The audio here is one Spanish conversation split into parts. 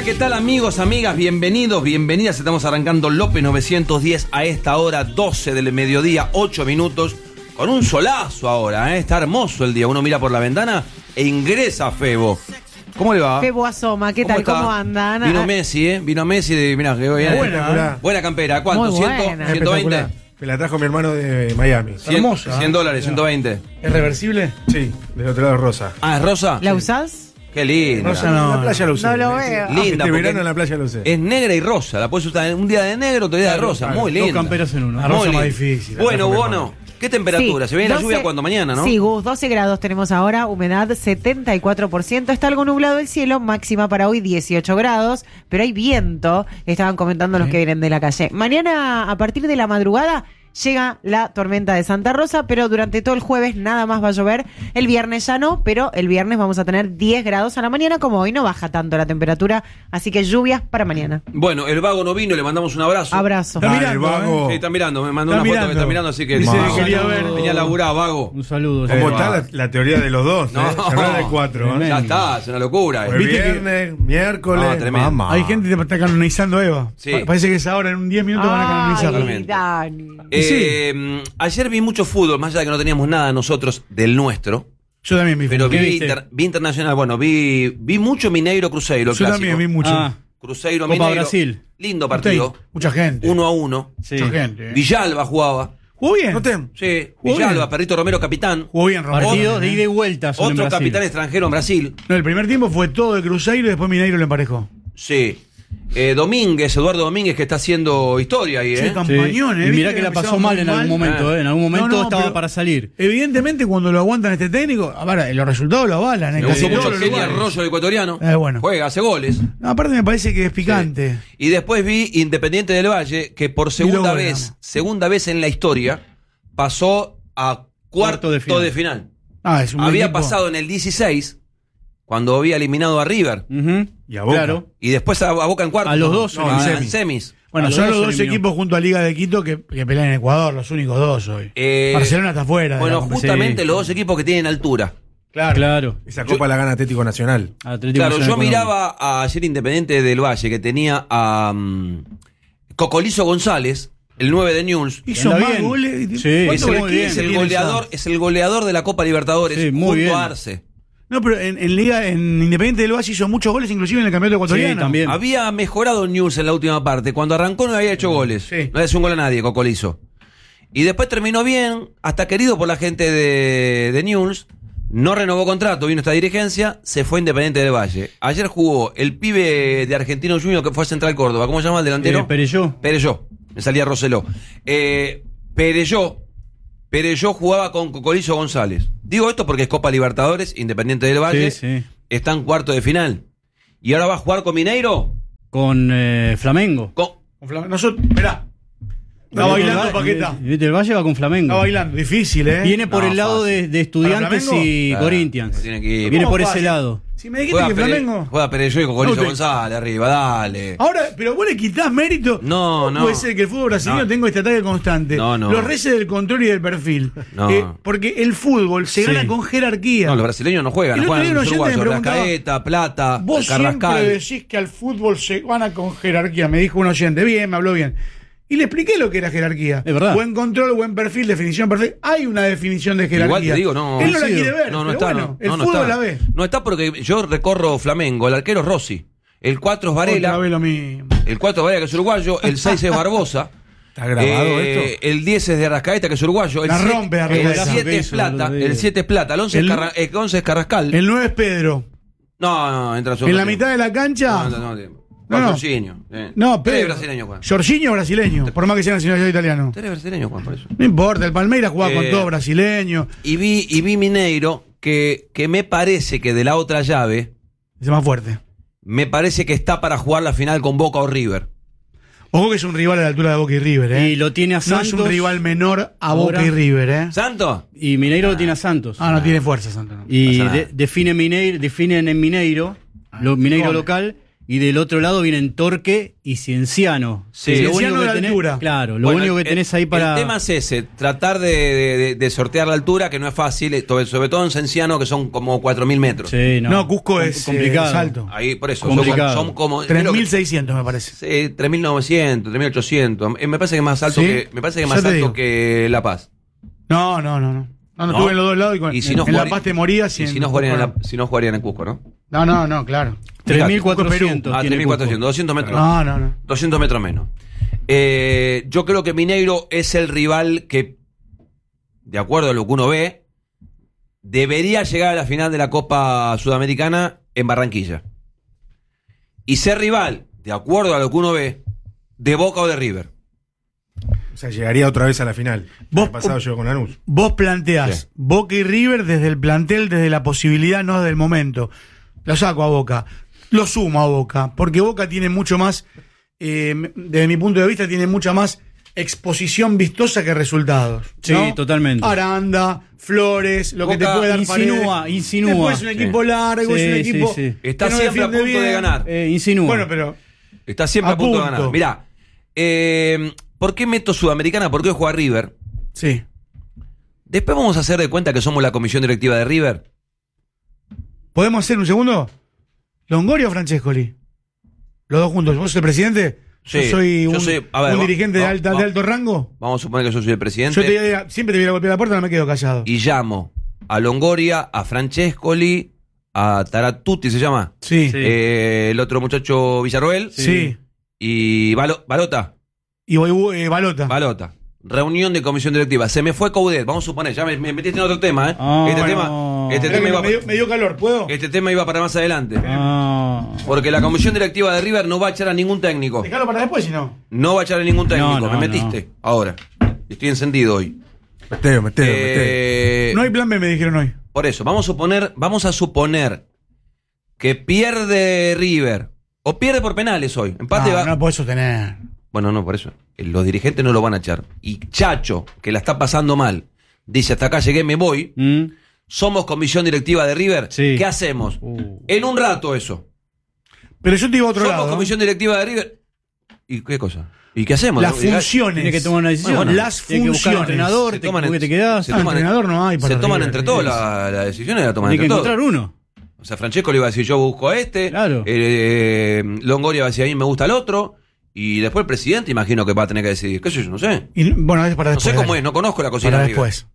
¿qué tal amigos, amigas? Bienvenidos, bienvenidas. Estamos arrancando López 910 a esta hora, 12 del mediodía, 8 minutos, con un solazo ahora, ¿eh? Está hermoso el día. Uno mira por la ventana e ingresa Febo. ¿Cómo le va? Febo asoma, ¿qué tal? ¿Cómo andan? Vino Messi, ¿eh? Vino Messi, mirá, que buena campera. ¿Cuánto? Muy buena. ¿120? Me la trajo mi hermano de Miami. Hermosa. $100, 120. ¿Es reversible? Sí, del otro lado es rosa. Ah, ¿es rosa? ¿La usás? Qué linda. Rosa no. En la playa lo usé. No lo veo. Linda, este porque verano en la playa lo usé. es negra y rosa. La puedes usar un día de negro, otro día de rosa. Muy linda. Dos camperas en uno. La rosa más difícil. Bueno, Bono, ¿qué temperatura? Sí, Se viene 12, la lluvia cuando mañana, ¿no? Sí, Gus, 12 grados tenemos ahora, humedad 74%, está algo nublado el cielo, máxima para hoy 18 grados, pero hay viento, estaban comentando los que vienen de la calle. Mañana, a partir de la madrugada, llega la tormenta de Santa Rosa, pero durante todo el jueves nada más va a llover. El viernes ya no, pero el viernes vamos a tener 10 grados a la mañana, como hoy no baja tanto la temperatura, así que lluvias para mañana. Bueno, el vago no vino, le mandamos un abrazo. Abrazo. Está mirando, el vago. Sí, está mirando, me mandó Está una foto mirando. que está mirando, así que Dice que quería ver. venía a laburar, vago. Un saludo. ¿Cómo sí. está la teoría de los dos? No. Se habla de 4. Ya está, es una locura. Fue ¿Viste viernes, miércoles. No, tremendo. Mamá. Hay gente que te está canonizando a Eva. Sí. Parece que es ahora, en 10 minutos van a canonizarla. Ay, Dani. Ayer vi mucho fútbol, más allá de que no teníamos nada nosotros del nuestro, Yo también vi. pero ¿Qué vi, viste? vi internacional. Bueno, vi mucho Mineiro Cruzeiro, el Yo clásico. también vi mucho. Cruzeiro Copa Mineiro. Brasil. Lindo partido. Mucha gente. 1-1. Sí. Mucha gente. Villalba jugaba. Jugó bien. ¿No te? Sí, Jugó Villalba, bien. Perrito Romero, capitán. Jugó bien, Romero. Partido de ida y vuelta son en Otro Brasil. capitán extranjero en Brasil. No, el primer tiempo fue todo de Cruzeiro y después Mineiro lo emparejó. Sí. Eduardo Domínguez, que está haciendo historia ahí, Che, ¿eh? campañón, Y mirá que la pasó mal en algún momento, En algún momento No, estaba pero para salir. Evidentemente, cuando lo aguantan este técnico, a ver, los resultados lo avalan. Me Casi gustó mucho todos los Kenny lugares. Arroyo, el ecuatoriano. Bueno. Juega, hace goles. No, aparte me parece que es picante. Y después vi Independiente del Valle, que por segunda luego vez en la historia, pasó a cuarto de final. Es un Había equipo. pasado en el 16, cuando había eliminado a River. Ujú. Y a Boca. Claro. Y después a Boca en cuarto. A los dos, No, en en semis. Bueno, A los son dos los dos eliminó. equipos junto a Liga de Quito que pelean en Ecuador, los únicos dos hoy. Barcelona está fuera. de Bueno, la competencia. justamente los dos equipos que tienen altura. Claro. Esa copa la gana Atlético Nacional. Atlético Claro, Nacional yo Colombia. miraba a ayer Independiente del Valle, que tenía a Cocolizo González, el 9 de Newell's. Hizo Anda más bien. goles. Sí, ¿Cuántos muy goles? bien. Es 15 el tiene goleador, ya. es el goleador de la Copa Libertadores, Sí, muy junto bien. a Arce. No, pero en Liga, en Independiente del Valle hizo muchos goles, inclusive en el campeonato ecuatoriano. Sí, también. Había mejorado Newell's en la última parte. Cuando arrancó no había hecho goles. Sí. No había hecho un gol a nadie, Cocolizo. Y después terminó bien, hasta querido por la gente de Newell's. No renovó contrato, vino esta dirigencia, se fue a Independiente del Valle. Ayer jugó el pibe de Argentino Junior que fue a Central Córdoba. ¿Cómo se llama el delantero? Perelló. Perelló. Me salía Roseló. Perelló jugaba con Cocolizo González. Digo esto porque es Copa Libertadores, Independiente del Valle. Sí. Está en cuarto de final. ¿Y ahora va a jugar con Mineiro? Con Flamengo. Nosotros, esperá. Está bailando, Paqueta. Independiente del Valle va con Flamengo. Está bailando. Difícil, ¿eh? Viene por No, el lado fácil. de Estudiantes ¿Para y Flamengo? Corinthians. Tiene que ir. Viene ¿Cómo por ese fácil? lado. Si me dijiste que Flamengo. Juega Perelló y Cocolizo No, te- González arriba, dale. Ahora, pero vos le quitás mérito. No, ¿Cómo no. puede ser que el fútbol brasileño No. tenga este ataque constante? No. Los reyes del control y del perfil. No. Porque el fútbol se Sí. gana con jerarquía. No, los brasileños no juegan, El no otro juegan día un los oyente me uruguayos. preguntaba, Rascaeta, Plata, Vos siempre Carrascal. decís que al fútbol se gana con jerarquía, me dijo un oyente. Bien, me habló bien. Y le expliqué lo que era jerarquía. Es verdad. Buen control, buen perfil, definición perfecta. Hay una definición de jerarquía. Igual te digo, no. Él no la Sí. quiere ver. No pero está. bueno, el no fútbol está. la ve. No está porque yo recorro Flamengo. El arquero es Rossi. El 4 es Otra Varela. vez lo mismo. El 4 es Varela, que es uruguayo. El 6 es Barbosa. ¿Está grabado esto? El 10 es de Arrascaeta, que es uruguayo. El La 7 rompe Arrascaeta. el 7 es Plata. El 7 es Plata. El 11 es Carrascal. El 9 es Pedro. No, entra solo. En la mitad de la cancha. No, No. Jorginho. No, Tres Pedro. brasileños, Juan. Jorginho brasileño, por más que sea nacionalidad italiano. Tres brasileños, Juan, por eso. No importa, el Palmeiras juega con Eh, todo brasileño. Y vi Mineiro que me parece que de la otra llave, Es más fuerte. me parece que está para jugar la final con Boca o River. Ojo que es un rival a la altura de Boca y River, ¿eh? Y lo tiene a No Santos. es un rival menor a Ahora. Boca y River, ¿eh? ¿Santo? Y Mineiro lo tiene a Santos. No tiene fuerza, Santos. No. Y pasa nada. definen en Mineiro, Mineiro local, y del otro lado vienen Torque y Cienciano. Sí. Lo Cienciano único que de tenés- altura. Claro, lo Bueno, único que tenés ahí para... El tema es ese, tratar de sortear la altura, que no es fácil, sobre todo en Cienciano, que son como 4.000 metros. Sí, No, Cusco es complicado. es alto. Ahí, por eso, Complicado. son como... 3.600 me parece. Sí, 3.900, 3.800. Me parece que es más alto, ¿Sí? me parece que es Ya más te alto digo. que La Paz. No, estuve en los dos lados y, Y si no en La jugaría- Paz te morías. Y si no jugarían en Cusco, ¿no? No, claro. 3.400 Ah, tiene 3.400, Cusco. 200 metros. No. 200 metros menos. Yo creo que Mineiro es el rival que, de acuerdo a lo que uno ve, debería llegar a la final de la Copa Sudamericana en Barranquilla. Y ser rival, de acuerdo a lo que uno ve, de Boca o de River. O sea, llegaría otra vez a la final. Vos- El pasado llegó con Lanús. Vos planteás Sí. Boca y River desde el plantel, desde la posibilidad, no desde el momento. Lo saco a Boca. Lo sumo a Boca. Porque Boca tiene mucho más, desde mi punto de vista, tiene mucha más exposición vistosa que resultados. Sí, ¿no? totalmente. Aranda, Flores, lo que te Boca puede dar insinúa. Después es un equipo largo, es un Sí, equipo sí, sí. Está que no siempre a defiende punto de bien. ganar. Insinúa. Bueno, pero Está siempre a, A punto de punto. ganar. Mirá, ¿por qué meto Sudamericana? ¿Por qué juega River? sí. Después vamos a hacer de cuenta que somos la comisión directiva de River. ¿Podemos hacer un segundo? ¿Longoria o Francescoli? Los dos juntos. ¿Vos sos el presidente? Sí, Yo soy yo un, soy- a ver, un va- dirigente va- de va- alto rango. Vamos a suponer que yo soy el presidente. Yo siempre te voy a golpear la puerta, no me quedo callado. Y llamo a Longoria, a Francescoli, a Taratuti se llama. Sí. Sí. El otro muchacho Villarroel. Sí. Y Balota. Y voy Balota. Balota. Reunión de comisión directiva. Se me fue Coudet. Vamos a suponer. Ya me metiste en otro tema, ¿eh? Ah, este, bueno. tema me dio calor, ¿puedo? este tema iba para más adelante. Ah. Porque la comisión directiva de River no va a echar a ningún técnico. Dejalo para después, si no. No va a echar a ningún técnico. No, me metiste. Ahora. Estoy encendido hoy. Meteo. No hay plan B, me dijeron hoy. Por eso, vamos a suponer que pierde River. O pierde por penales hoy. Empate va. No lo podés sostener. Bueno, no, por eso. Los dirigentes no lo van a echar. Y Chacho, que la está pasando mal, dice: hasta acá llegué, me voy. Somos comisión directiva de River. Sí. ¿Qué hacemos? En un rato eso. Pero yo te digo a otro Somos lado. comisión directiva de River. ¿Y qué cosa? ¿Y qué hacemos? Las ¿No? funciones. Tiene que tomar una decisión. Bueno, las Tiene que buscar funciones. entrenador, Se te, toman ¿con en- qué te quedás. se Ah, toman- entrenador no hay para Se toman River. entre todos las decisiones, la toman Tiene que entre todos. encontrar uno. O sea, Francesco le iba a decir: yo busco a este. Claro. Longoria va a decir: a mí me gusta el otro. Y después el presidente, imagino que va a tener que decidir. ¿Qué sé yo? No sé. Y, bueno, es para No después. sé cómo dale. es, no conozco la cocina Para de River. después.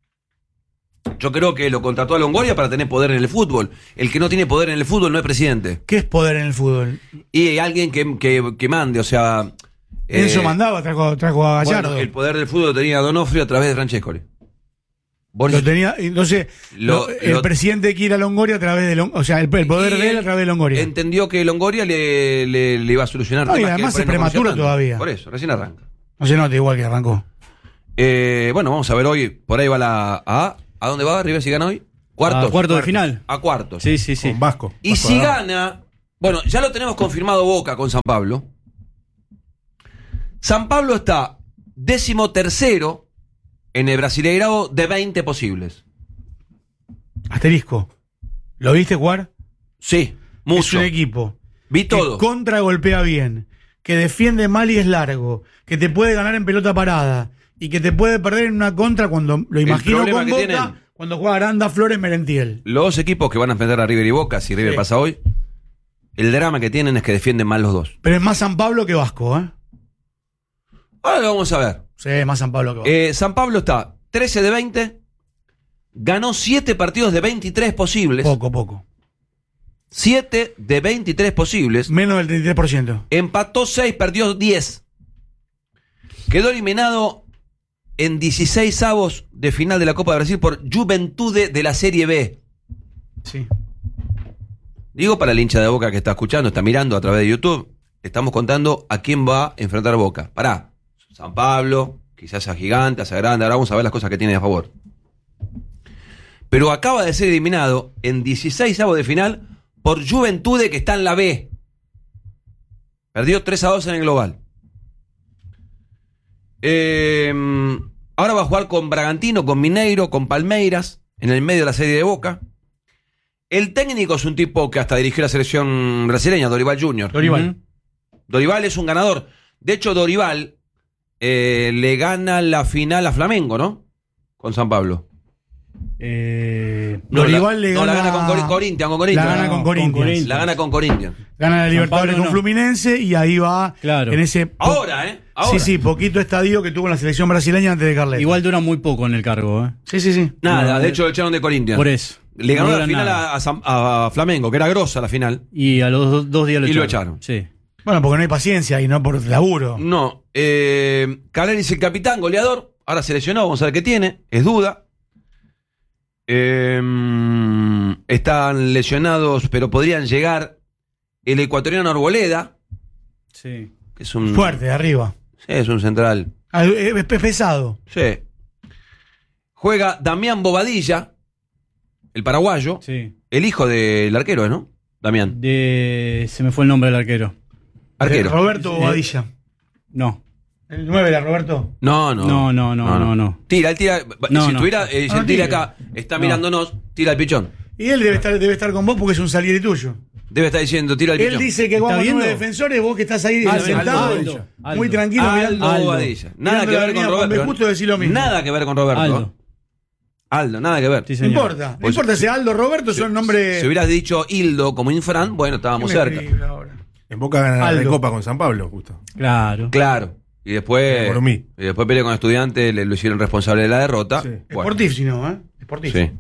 Yo creo que lo contrató a Longoria para tener poder en el fútbol. El que no tiene poder en el fútbol no es presidente. ¿Qué es poder en el fútbol? Y alguien que mande, o sea... Enzo mandaba, trajo a Gallardo. Bueno, el poder del fútbol lo tenía Donofrio a través de Francescoli. Vos Lo tenía, entonces, el presidente quiere a Longoria a través de Longoria. O sea, el poder y de él a él través de Longoria. entendió que Longoria le iba a solucionar No, y temas que además él por es ahí no prematuro conocía tanto. todavía. Por eso, recién arranca. No se nota igual que arrancó. Bueno, vamos a ver hoy. Por ahí va ¿A dónde va River si gana hoy? ¿Cuartos? A cuartos de final. A cuartos. Sí, sí, sí. Con Vasco. Y Vasco si da Gama. gana, bueno, ya lo tenemos confirmado Boca con San Pablo. San Pablo está 13º en el Brasileirao de 20 posibles. Asterisco. ¿Lo viste jugar? Sí, Es mucho. un equipo Vi todo. que contragolpea bien, que defiende mal y es largo, que te puede ganar en pelota parada y que te puede perder en una contra cuando lo imagino problema con que Boca, tienen- cuando juega Aranda, Flores, Merentiel. Los dos equipos que van a enfrentar a River y Boca, si River Sí. pasa hoy, el drama que tienen es que defienden mal los dos. Pero es más San Pablo que Vasco, ¿eh? Ahora lo vamos a ver. Sí, es más San Pablo que Vasco. San Pablo está 13 de 20, ganó 7 partidos de 23 posibles. Poco. 7 de 23 posibles. Menos del 33%. Empató 6, perdió 10. Quedó eliminado en 16avos de final de la Copa de Brasil por Juventude de la Serie B. Sí. Digo para el hincha de Boca que está escuchando, está mirando a través de YouTube, estamos contando a quién va a enfrentar Boca. Pará, San Pablo, quizás a Gigante, a Grande, ahora vamos a ver las cosas que tiene a favor. Pero acaba de ser eliminado en 16avos de final por Juventude, que está en la B. Perdió 3-2 en el global. Ahora va a jugar con Bragantino, con Mineiro, con Palmeiras, en el medio de la serie de Boca. El técnico es un tipo que hasta dirigió la selección brasileña, Dorival Jr. Dorival. Dorival es un ganador. De hecho, Dorival le gana la final a Flamengo, ¿no? Con San Pablo. Dorival le la gana gana con Corinthians. La gana con Corinthians. La gana con Corinthians. Gana la Libertadores Pablo con no. Fluminense y ahí va Claro. en ese... Ahora, ¿eh? Ahora. Sí, poquito estadio que tuvo en la selección brasileña antes de Carleto. Igual dura muy poco en el cargo, ¿eh? Sí. Nada, No, de hecho lo echaron de Corinthians. Por eso. Le ganó No la dura final nada. a Flamengo, que era grosa la final. Y a los dos días Y lo echaron. Sí. Bueno, porque no hay paciencia y no por laburo. No. Caleri es el capitán, goleador. Ahora se lesionó, vamos a ver qué tiene. Es duda. Están lesionados, pero podrían llegar el ecuatoriano Arboleda, Sí. que es un... Fuerte, arriba. Sí, es un central. Es pesado. Sí. Juega Damián Bobadilla, el paraguayo, Sí. el hijo del arquero, ¿no? Damián. Se me fue el nombre del arquero. Arquero. Roberto Bobadilla. No. ¿El 9 era Roberto? No. No. Tira, él tira. No, si no. estuviera Gentili tire. acá, está No. mirándonos, tira el pichón. Y él debe estar con vos porque es un salieri tuyo. Debe estar diciendo, tira el Él pichón. dice que ¿Está vamos viendo? nueve defensores, vos que estás ahí Aldo, sentado, Aldo, muy tranquilo mirando. Aldo Bobadilla. Nada mirando que la ver con avenida Juan B. Roberto. Justo decís lo mismo. Nada que ver con Roberto. Aldo. Aldo, nada que ver. Sí, No señor. importa. No Pues- importa si Aldo Roberto son nombres. Si hubieras dicho Hildo como Infran, bueno, estábamos ¿Qué me cerca. escribe ahora? En Boca gana la Aldo. Recopa con San Pablo, justo. Claro. Claro. Y después. Por mí. Y después peleó con Estudiantes, lo hicieron responsable de la derrota. Sí. Bueno, Sportif, si no, ¿eh? Sportif. sí.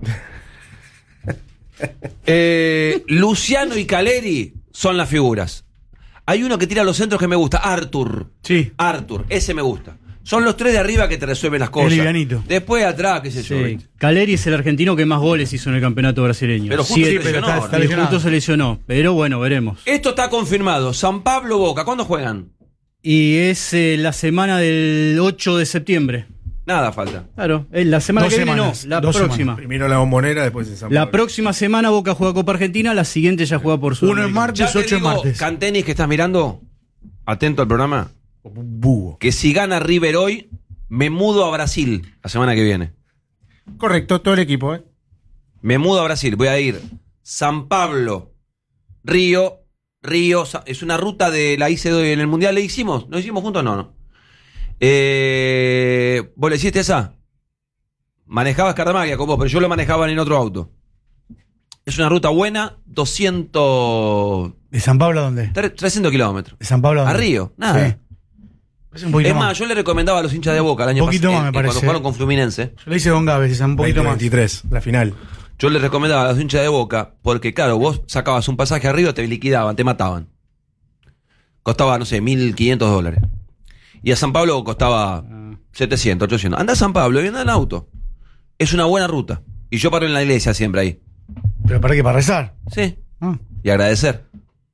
Luciano y Caleri son las figuras. Hay uno que tira los centros que me gusta, Arthur. Sí. Arthur, ese me gusta. Son los tres de arriba que te resuelven las cosas. livianito. Después atrás, qué sé yo. Sí. Caleri es el argentino que más goles hizo en el campeonato brasileño. Pero justo Siete. se lesionó pero ahora. está Y justo se lesionó. Pero bueno, veremos. Esto está confirmado. San Pablo Boca, ¿cuándo juegan? Y es la semana del 8 de septiembre. Nada falta. Claro, la semana Dos que viene semanas, no, la dos próxima. Primero la Bombonera, después en San Pablo. La próxima semana Boca juega Copa Argentina, la siguiente ya juega por Uno Sudamericana. es martes, Ya te 8 es digo, martes. Cantenis, que estás mirando, atento al programa, Búho. que si gana River hoy, me mudo a Brasil la semana que viene. Correcto, todo el equipo, ¿eh? Me mudo a Brasil, voy a ir San Pablo, Río, es una ruta de la hice en el Mundial, ¿le hicimos? ¿Lo hicimos juntos? No. ¿Vos le hiciste esa? Manejabas Cardamagia con vos, pero yo lo manejaba en otro auto. Es una ruta buena, 200... ¿De San Pablo a dónde? 300 kilómetros. ¿De San Pablo a A dónde? Río, nada. Sí. Es un poquito Es más, más. yo le recomendaba a los hinchas de Boca el año Un poquito pasado, más, me cuando parece. jugaron con Fluminense. Yo le hice con Gávez, es un poquito más. 2023, la final. Yo les recomendaba a los hinchas de Boca, porque claro, vos sacabas un pasaje arriba, te liquidaban, te mataban. Costaba, no sé, $1.500. Y a San Pablo costaba 700, 800. Anda a San Pablo y anda en auto. Es una buena ruta. Y yo paro en la iglesia siempre ahí. ¿Pero para qué? ¿Para rezar? Sí. Ah. Y agradecer.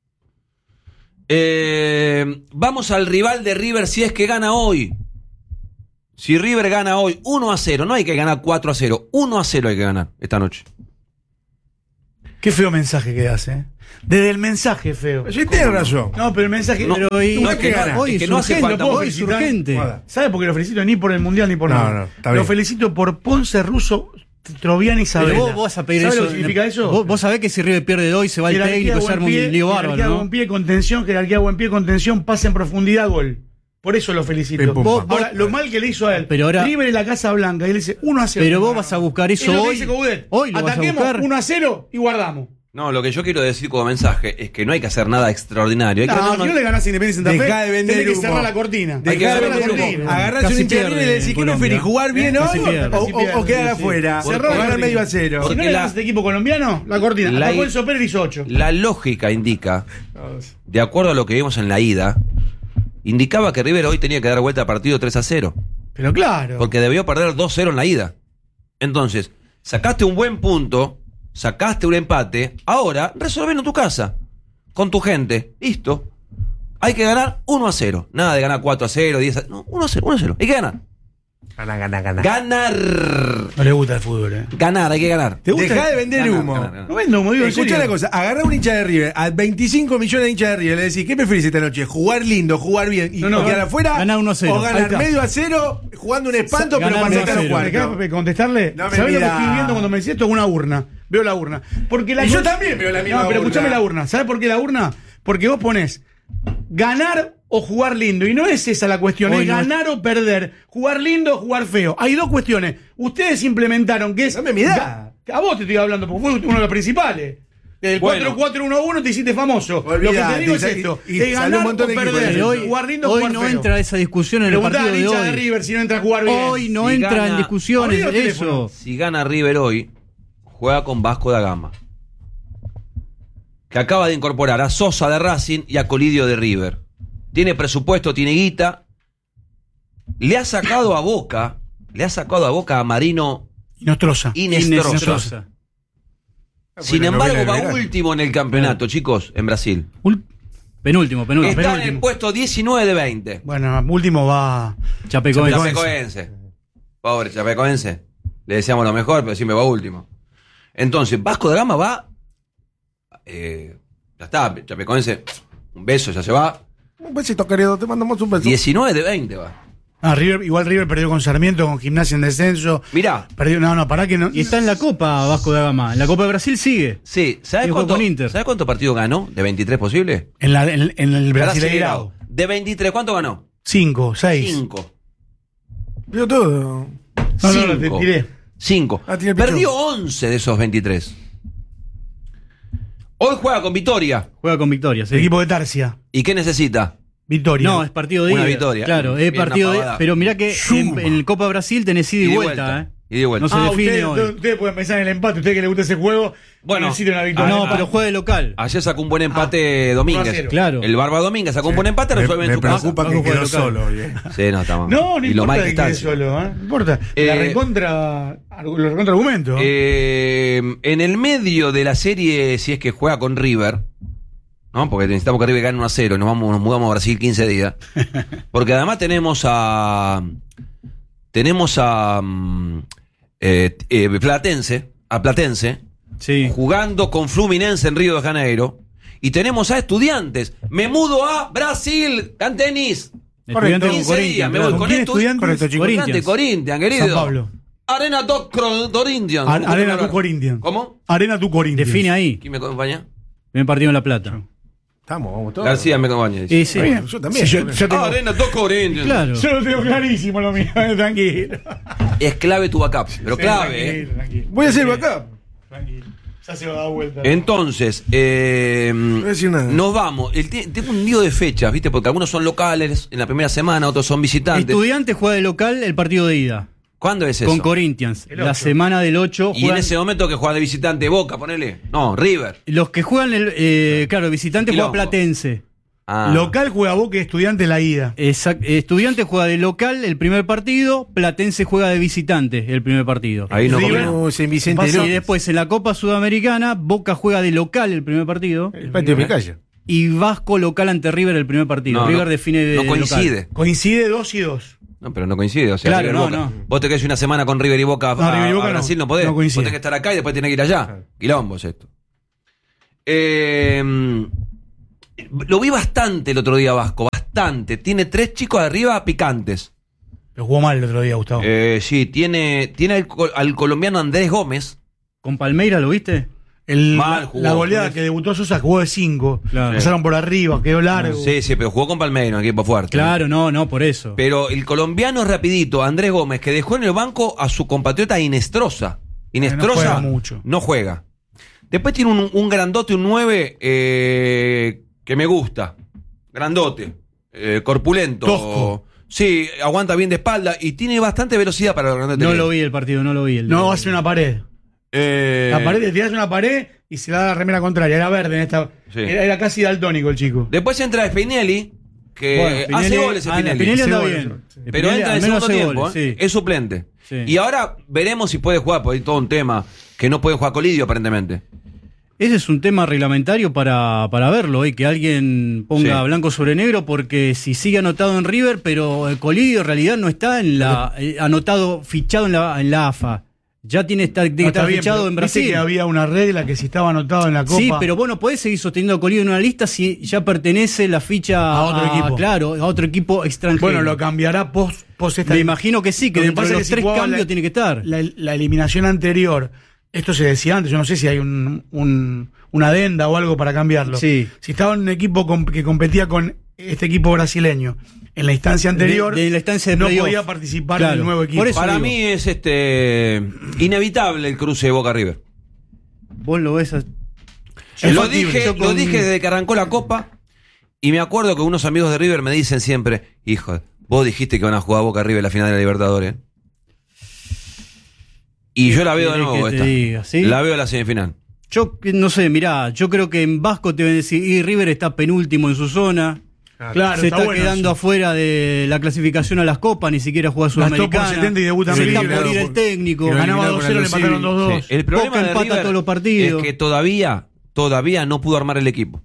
Vamos al rival de River si es que gana hoy. Si River gana hoy 1-0, no hay que ganar 4-0. 1-0 hay que ganar esta noche. Qué feo mensaje que das, ¿eh? Desde el mensaje feo. Sí, tienes razón. No, pero el mensaje. No, Pero hoy, no es que gana, hoy es que es no hace urgente, falta, hoy vos es felicitar. urgente. Nada. ¿Sabe por qué lo felicito? Ni por el mundial ni por No, nada. no, está Lo bien. felicito por Ponce, Russo, Troviani y Isabela. Pero vos vas a pedir ¿Sabe eso. lo que significa eso? Vos sabés que si River pierde hoy se va el técnico, se arma un lío bárbaro, jerarquía ¿no? buen pie, contención, jerarquía buen pie, contención, pase en profundidad, gol. Por eso lo felicito. Pim, pum, Vos- pam. ahora, lo mal que le hizo a él. Pero ahora- River en la Casa Blanca y él dice 1-0. Pero vos vas a buscar eso Es lo que hoy. dice Coudet. Hoy lo vas a Ataquemos buscar. 1-0 y guardamos. No, lo que yo quiero decir como mensaje es que no hay que hacer nada extraordinario. Hay que No, hacer si una- no le ganás a Independiente Santa Fe, Dejá de vender tenés que humo. cerrar la cortina. Hay que Dejá de cerrar la vender humo. cortina. Agarrás Casi un hincha de River y le pierde decís, ¿qué Colombia. preferís? ¿Jugar bien Casi hoy pierde. o quedar Sí. afuera? Cerrá O la ganar cortina. medio a cero. Si no Porque le la- ganas a este equipo colombiano, la cortina. La- Atacó el Soper y hizo 8. La lógica indica, de acuerdo a lo que vimos en la ida, indicaba que River hoy tenía que dar vuelta al partido 3-0. Pero claro. Porque debió perder 2-0 en la ida. Entonces, sacaste un buen punto, sacaste un empate, ahora resolvelo en tu casa, con tu gente. Listo. Hay que ganar 1-0. Nada de ganar 4-0, 10-0. No, 1-0, 1-0. Hay que ganar. Gana. Ganar. No le gusta el fútbol, ¿eh? Ganar, hay que ganar. ¿Te gusta? Dejá de vender Ganar, humo. ganar, ganar. No vendo, me digo en Escuchá serio. la cosa, agarrá un hincha de River, a 25 millones de hinchas de River, le decís, ¿qué preferís esta noche? ¿Jugar lindo, jugar bien y No, quedar no, afuera? ganar 1-0. ¿O Ahí ganar está. medio a cero, jugando un espanto, pero Ganar para sacar 1-0. los ¿Me cuartos? querés contestarle? No me ¿Sabés lo que mirá. estoy viendo cuando me decís esto? Una urna. veo la urna. Porque la Y yo también veo la misma No, pero urna. escúchame la urna. ¿Sabes por qué la urna? Porque vos ponés ganar o jugar lindo. Y no es esa la cuestión, Hoy es no ganar o perder. Jugar lindo o jugar feo. Hay dos cuestiones. Ustedes implementaron que es. Dame mi edad. A vos te estoy hablando, porque fue uno de los principales. El Bueno. 4-4-1-1 te hiciste famoso. Lo que te digo es esto: y es salió ganar un montón o de equipos perder. de Hoy, Jugar lindo o hoy jugar no feo. entra esa discusión en el Preguntá partido al de hincha de hoy. River si no entra a jugar bien. Hoy no Si entra gana- en discusiones Abrí los eso. Si gana River hoy, juega con Vasco da Gama, que acaba de incorporar a Sosa de Racing y a Colidio de River. Tiene presupuesto, tiene guita. Le ha sacado a Boca a Marino Nostroza. Inestrosa. Inestrosa. Sin Buena embargo, novela de va verano. último en el campeonato, chicos, en Brasil. Penúltimo. Está en el penúltimo. puesto 19 de 20. Bueno, último va. Chapecoense. Chapecoense. Pobre Chapecoense. Le deseamos lo mejor, pero siempre va último. Entonces, Vasco da Gama va. Ya está, Chapecoense. Un beso, ya se va. Un besito, querido, te mandamos un beso. 19 de 20 va. Igual River perdió con Sarmiento, con Gimnasia en descenso. Mirá, Perdió, pará que no. Y está en la Copa Vasco da Gama. En la Copa de Brasil sigue. sí, ¿sabes Y jugó cuánto, con Inter. ¿sabes cuántos partidos ganó de 23 posibles? En el Brasileirao. De 23, ¿cuánto ganó? 5, 6. 5. Vio todo. No, te tiré. 5. Ah, tiene el pichón. Perdió 11 de esos 23. Hoy juega con Vitoria. Juega con Victoria, sí. El equipo de Tarsia. ¿Y qué necesita? Victoria. No, es partido de Una ida. victoria. Claro, es Bien, partido una de. pavada. Pero mirá que en el Copa Brasil tenés ida y vuelta, Y de vuelta. No se define hoy. Ustedes pueden pensar en el empate. Ustedes que les gusta ese juego. Bueno, necesitan una victoria. No, pero juega de local. Ayer sacó un buen empate Domínguez. 1-0. Claro. El Barba Domínguez sacó un buen empate, resuelve en Me su casa. preocupa que Vasco juega quedó local. solo. Bien. Sí, no, está mal. No Y lo importa mal que que está. quede solo, ¿eh? No importa. Los recontra argumentos. En el medio de la serie, si es que juega con River, ¿no? Porque necesitamos que River gane 1-0 y nos mudamos a Brasil 15 días. Porque además tenemos a Platense Sí. jugando con Fluminense en Río de Janeiro. Y tenemos a Estudiantes. Me mudo a Brasil, en tenis. Estudiante con 15 días, me voy claro. con quién esto. Estudiantes? Correcto, chicos. Corinthians, querido. San Pablo. Arena do Corinthians. Arena tu Corinthians. ¿Cómo? Arena tu Corinthians. Define ahí. ¿Quién me acompaña? Primer partido en La Plata. Vamos todos. García me acompaña. dice. Y sí. Bien, yo también. Sí, yo tengo, Arena do Corinthians. Claro. yo lo tengo clarísimo lo mío, tranquilo. Es clave tu backup, pero clave, Tranquilo. Voy a hacer backup. Tranquilo. Ya se va a dar vuelta. Entonces, No voy a decir nada. nos vamos. Tengo un lío de fechas, ¿viste? Porque algunos son locales en la primera semana, otros son visitantes. Estudiante juega de local el partido de ida. ¿Cuándo es eso? Con Corinthians. El La 8. semana del 8. Y en ese momento que juega de visitante Boca, ponele. No, River. Los que juegan, claro, visitante juega Quilombo. Platense. Ah. Local juega Boca y Estudiante la ida. Estudiante juega de local el primer partido, Platense juega de visitante el primer partido. Ahí no River. combina. No, San Vicente Pasa- no. Y después en la Copa Sudamericana, Boca juega de local el primer partido El patio de mi calle. y Vasco local ante River el primer partido. No, River no, define de no coincide. local. Coincide 2 y 2. No, pero no coincide. O sea, Claro, River no, Boca. no. Vos te quedás una semana con River y Boca No, River y Boca a Brasil, no podés. no Vos coincide. tenés que estar acá y después tenés que ir allá. Quilombo es esto. Lo vi bastante el otro día Vasco, bastante. Tiene 3 chicos de arriba picantes. Lo jugó mal el otro día, Gustavo. Sí, tiene al colombiano Andrés Gómez. ¿Con Palmeira lo viste? Mal jugó. La goleada que debutó Sosa jugó de 5. Claro. Pasaron por arriba, quedó largo. Sí, pero jugó con Palmeiras, un equipo fuerte. Claro, no, por eso. Pero el colombiano es rapidito, Andrés Gómez, que dejó en el banco a su compatriota Inestrosa. Inestrosa No juega mucho. no juega. Después tiene un grandote, un 9, que me gusta. Grandote, corpulento. Tosco. Sí, aguanta bien de espalda y tiene bastante velocidad para lo grandote. No que lo es. vi el partido, no lo vi. No, hace una pared. La pared, te tirás una pared y se la da la remera contraria. Era verde en esta. Sí. Era casi daltónico el chico. Después entra Spinelli, que Bueno, hace goles Spinelli. Spinelli anda Hace bien. goles. Pero Spinelli entra en al el menos segundo hace tiempo, goles, sí. es suplente. Sí. Y ahora veremos si puede jugar, porque hay todo un tema que no puede jugar Colidio aparentemente. Ese es un tema reglamentario para verlo, que alguien ponga Sí. blanco sobre negro, porque si sigue anotado en River, pero el Colidio en realidad no está en la anotado, fichado en la AFA. Ya tiene que No, estar bien, fichado pero en viste Brasil. que había una regla que si estaba anotado en la Copa. Sí, pero vos no podés seguir sosteniendo a Colidio en una lista si ya pertenece la ficha A otro equipo. Claro, a otro equipo extranjero. Bueno, lo cambiará post esta. Me imagino que sí, que Lo que dentro pasa de es los que si 3 jugaba cambios la- tiene que estar. La eliminación anterior esto se decía antes, yo no sé si hay una adenda o algo para cambiarlo. Sí. Si estaba en un equipo que competía con este equipo brasileño en la instancia anterior, de la instancia de no playoff. podía participar Claro. en el nuevo equipo. Por eso Para digo. mí es inevitable el cruce de Boca River. Vos lo ves. Es Lo factible. dije, Yo lo dije desde que arrancó la Copa y me acuerdo que unos amigos de River me dicen siempre, hijo, vos dijiste que van a jugar Boca River en la final de la Libertadores. Y yo la veo de ¿Querés nuevo que te esta. diga, sí? La veo en la semifinal. Yo no sé, mirá, yo creo que en Vasco te van a decir, y River está penúltimo en su zona. Claro, se está bueno quedando eso. afuera de la clasificación a las copas, ni siquiera juega Gastó por Sudamericana. 70 y debuta Se en está Liga. por ir el técnico. Quedó Ganaba eliminado 2-0, le con empataron 2-2. Sí. El problema Boca de empata River todos los partidos. es que todavía no pudo armar el equipo.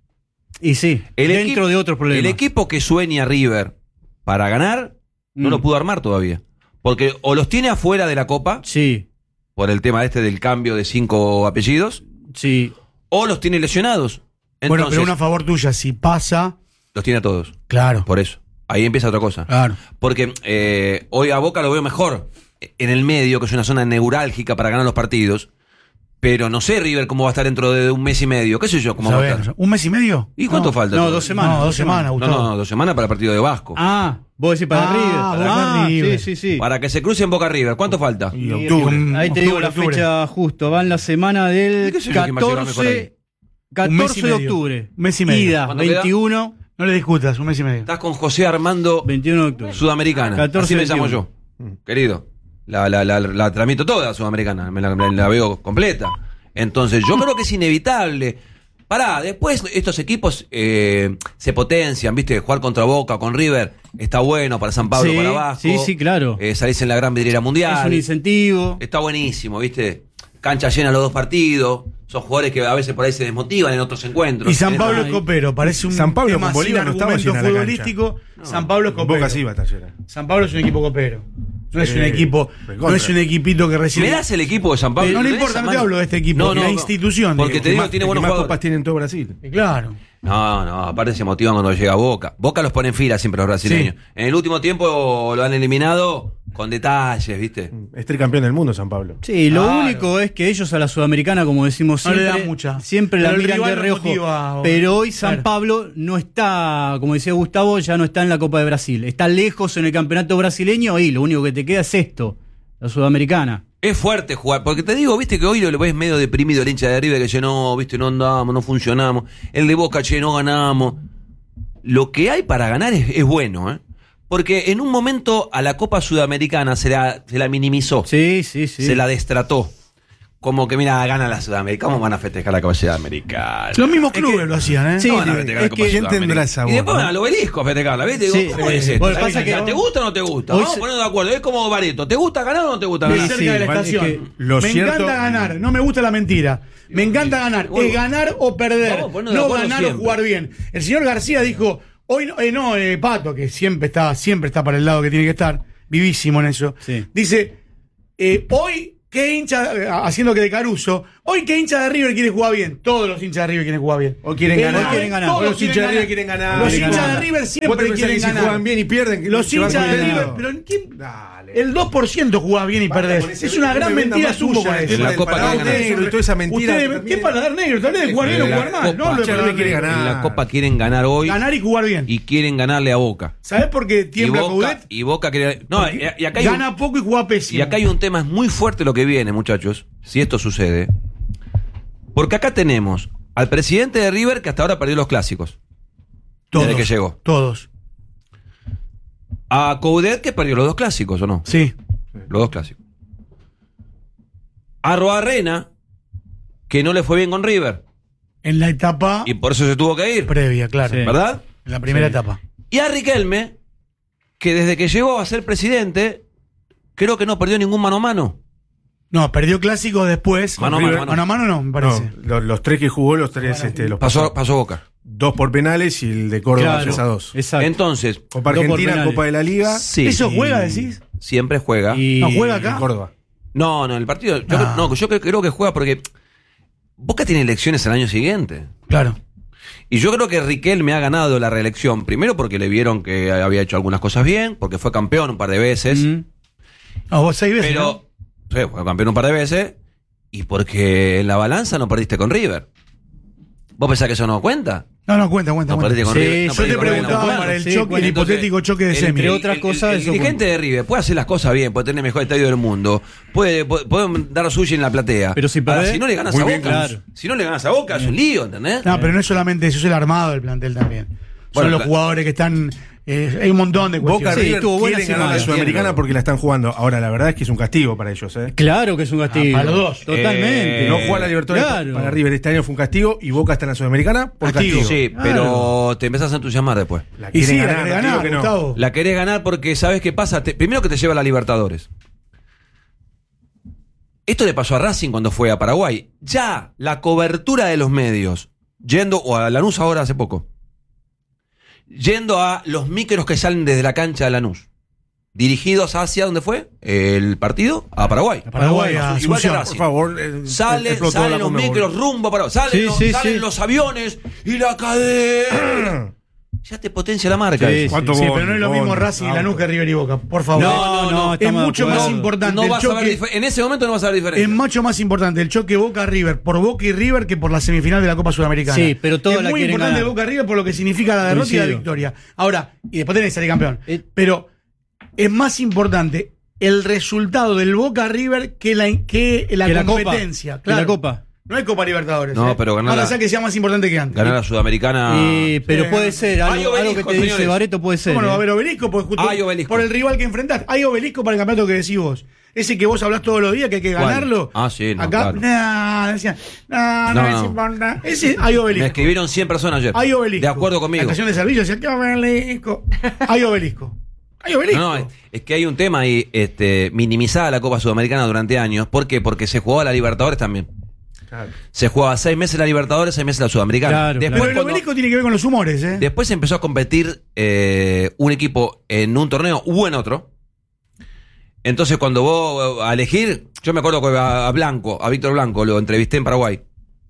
Y sí, dentro de otros problemas. El equipo que sueña River para ganar no lo pudo armar todavía. Porque o los tiene afuera de la Copa, Sí, por el tema del cambio de 5 apellidos, sí. o los tiene lesionados. Bueno, Entonces, pero una a favor tuya, si pasa, los tiene a todos. claro. Por eso. Ahí empieza otra cosa. Claro. Porque hoy a Boca lo veo mejor en el medio, que es una zona neurálgica para ganar los partidos. Pero no sé, River, cómo va a estar dentro de un mes y medio. ¿Qué sé yo cómo va a Sabés, estar? ¿un mes y medio? ¿Y cuánto falta? No, todavía? 2 semanas. No, 2 semanas, No, Gustavo. no, 2 semanas para el partido de Vasco. Ah, vos decís para Ah, River. Boca River. Sí. Para que se crucen Boca River. ¿Cuánto falta? Y Y octubre. Ahí te digo la Octubre. fecha justo. Va en la semana del ¿Qué sé yo quién va a llegar mejor ahí? 14 Un mes y de medio. octubre. Un mes y medio. Ida, ¿Cuándo queda? 21, No le discutas, un mes y medio. Estás con José Armando 21 de octubre. Sudamericana. 14, Así me llamo 21. yo. Querido. La tramito toda Sudamericana. Me la veo completa. Entonces, yo creo que es inevitable. Pará, después estos equipos se potencian, ¿viste? Jugar contra Boca, con River, está bueno para San Pablo, Sí, para Vasco. sí, claro. Salís en la gran vidriera Es mundial. un incentivo. Está buenísimo, ¿viste? Cancha llena los 2 partidos. Son jugadores que a veces por ahí se desmotivan en otros encuentros. Y San Pablo Ay. es copero, parece un San Pablo tema con Bolívar sin no estaba argumento llena la futbolístico. San Pablo es copero. Boca sí va a estar llena. San Pablo es un equipo copero. No es Sí, un equipo, recontra. no es un equipito que recibe. ¿Me das el equipo de San Pablo? No le ¿Me das importa, esa no te mano? hablo de este equipo, la institución, Porque digo. te digo, Más- tiene el que buenos más jugadores. copas tiene en todo Brasil. Claro. No, aparte se motivan cuando llega Boca. Boca los pone en fila siempre los brasileños. Sí. En el último tiempo lo han eliminado con detalles, ¿viste? Es tricampeón del mundo, San Pablo. Sí, lo Claro. único es que ellos a la Sudamericana, como decimos No le siempre, dan mucha. siempre Pero la el miran rival de no reojo. motiva, Pero hoy San claro. Pablo no está, como decía Gustavo, ya no está en la Copa de Brasil. Está lejos en el campeonato brasileño y lo único que te queda es esto, la Sudamericana. Es fuerte jugar, porque te digo, viste que hoy lo ves medio deprimido el hincha de River, que che, no, viste, no andamos, no funcionamos. El de Boca, che, no ganamos. Lo que hay para ganar es bueno, ¿eh? Porque en un momento a la Copa Sudamericana se la minimizó, Sí. se la destrató. Como que, mira, gana la Sudamericana, ¿cómo van a festejar la Copa Sudamericana? Los mismos clubes lo hacían, ¿eh? Sí, ¿Cómo van a festejar la es Copa que- ¿Quién Sudamericana? tendrá esa Y voz, después no? van al obelisco a festejarla, ¿viste? Digo, Sí. ¿cómo es esto? Bueno, pasa que- ¿Te gusta o no te gusta? Hoy Vamos a se- ponernos de acuerdo. Es como Bareto. ¿Te gusta ganar o no te gusta Muy ganar? Sí, cerca de la igual, estación. es que lo Me cierto- encanta ganar, no me gusta la mentira. Me encanta ganar. Bueno, Es ganar o perder. vamos a ponernos de No acuerdo ganar siempre. o jugar bien. El señor García dijo, hoy no, Pato, que siempre está para el lado que tiene que estar, vivísimo en eso. Sí. Dice, hoy, ¿qué hincha, haciendo que de Caruso, hoy qué hincha de River quiere jugar bien? Todos los hinchas de River quieren jugar bien. O quieren ganar. Hoy quieren ganar. Todos Los hinchas de quieren River quieren ganar. Los Quieren hinchas de ganar. River ¿Vos te siempre pensás quieren que si ganar. juegan bien y pierden, que Los se van hinchas de contentos? River, pero ¿quién? Dale. El 2% jugaba bien y Basta perdés. con ese- Es una no gran me vendan mentira más humo suya con el eso. tema La del Copa parado quieren ganar. negro y toda esa mentira. Ustedes, ¿qué paladar negro? Tal vez de jugar bien o La jugar mal. Copa No hablo de River paladar quiere negro. ganar. En la Copa quieren ganar hoy Ganar y jugar bien. y quieren ganarle a Boca. ¿Sabés por qué tiembla Coudet? Y Boca quiere... No, y acá hay Gana poco y juega pésimo. y acá hay un tema muy fuerte lo que viene, muchachos, si esto sucede. Porque acá tenemos al presidente de River que hasta ahora perdió los clásicos. Todos, desde que llegó. Todos. A Coudet que perdió los 2 clásicos, ¿o no? Sí. Los 2 clásicos. A Roarena, que no le fue bien con River. En la etapa Y por eso se tuvo que ir. previa, claro. Sí. ¿Verdad? En la primera Sí. etapa. Y a Riquelme, que desde que llegó a ser presidente, creo que no perdió ningún mano a mano. No, perdió clásicos después. Mano a River- mano. Mano a mano no, me parece. No, los 3 que jugó, los 3 los Pasó Boca. 2 por penales y el de Córdoba 3-2. Exacto. Entonces, Copa 2 por Argentina, penales. Copa de la Liga sí. ¿Eso juega, decís? Siempre juega. Y- ¿No juega y acá? Córdoba. No, el partido. Yo creo que juega porque Boca tiene elecciones el año siguiente. Claro. Y yo creo que Riquelme ha ganado la reelección. Primero porque le vieron que había hecho algunas cosas bien, porque fue campeón un par de veces. Mm. No, vos 6 veces. Pero. Sí, fue campeón un par de veces. Y porque en la balanza no perdiste con River. ¿Vos pensás que eso no cuenta? No, cuenta. No perdiste con Sí, River. No yo Yo te perdiste con River, preguntaba no, para el sí, choque, bueno, el entonces, hipotético choque de semi. entre otras cosas, el eso dirigente de River puede hacer las cosas bien, puede tener el mejor estadio del mundo, puede dar sushi en la platea. Pero si Ahora, perdés, si no le ganas muy a bien, Boca, claro. si no le ganas a Boca, es un lío, ¿entendés? No, pero no es solamente eso, es el armado del plantel también. Son Bueno, los jugadores que están. Hay un montón de Boca cuestiones. Sí, River tuvo buena quieren ganar la semana. Sudamericana porque la están jugando. Ahora, la verdad es que es un castigo para ellos, ¿eh? Claro que es un castigo. para los dos. Totalmente. No jugar la Libertadores Claro. para River este año fue un castigo y Boca está en la Sudamericana por castigo. Sí, pero te empezás a entusiasmar después. La Y sí, quieren la ganar, querés no digo ganar, que no. Gustavo. La querés ganar porque ¿sabes qué pasa? Primero que te lleva a la Libertadores. Esto le pasó a Racing cuando fue a Paraguay. Ya la cobertura de los medios, yendo, o a Lanús ahora hace poco, yendo a los micros que salen desde la cancha de Lanús, dirigidos hacia, ¿dónde fue? El partido, a Paraguay. Paraguay, Igual que Asunción. Racing. Por favor, Salen explotó la los Conmebol. micros rumbo para salen, Sí, los, sí, salen sí. los aviones y la cadena. Ya te potencia la marca. Sí, eso. ¿Cuánto Sí, gol, pero no es lo mismo gol, Racing y auto. Lanús que River y Boca, por favor. No, es estamos de mucho acuerdo. más importante No el vas a ver choque. en ese momento no vas a ver Es diferencia. mucho más importante el choque Boca-River por Boca y River que por la semifinal de la Copa Sudamericana. Sí, pero todos es la muy quieren importante ganar. Boca-River por lo que significa la derrota y la Coincido. victoria. Ahora, y después tenés que salir campeón. Eh. Pero es más importante el resultado del Boca-River que la Que la competencia. Copa. Que la Copa. No es Copa Libertadores. No, pero ganar Ahora la- sea que sea más importante que antes. Ganar la Sudamericana. Pero Sí. puede ser, Hay algo que obelisco, te dice señores. Bareto puede ser. ¿Cómo no va a ¿eh? haber obelisco? Porque justo Hay obelisco. por el rival que enfrentás. Hay obelisco para el campeonato que decís vos. Ese que vos hablás todos los días que hay que ¿Cuál? ganarlo. Ah, sí, no, Acá, claro. decían, No, no, no. importa. Ese hay Me obelisco. escribieron 100 personas ayer. Hay obelisco. De acuerdo conmigo. La estación de servicio decía, ¿qué obelisco? Hay obelisco. Hay obelisco. No, es que hay un tema ahí, minimizada la Copa Sudamericana durante años. ¿Por qué? Porque se jugaba la Libertadores también. Claro. Se jugaba 6 meses la Libertadores, 6 meses la Sudamericana. Claro, después, Pero el cuando- obelisco tiene que ver con los humores, ¿eh? después se empezó a competir un equipo en un torneo u en otro. Entonces, cuando vos a elegir, yo me acuerdo que a Blanco, a Víctor Blanco, lo entrevisté en Paraguay.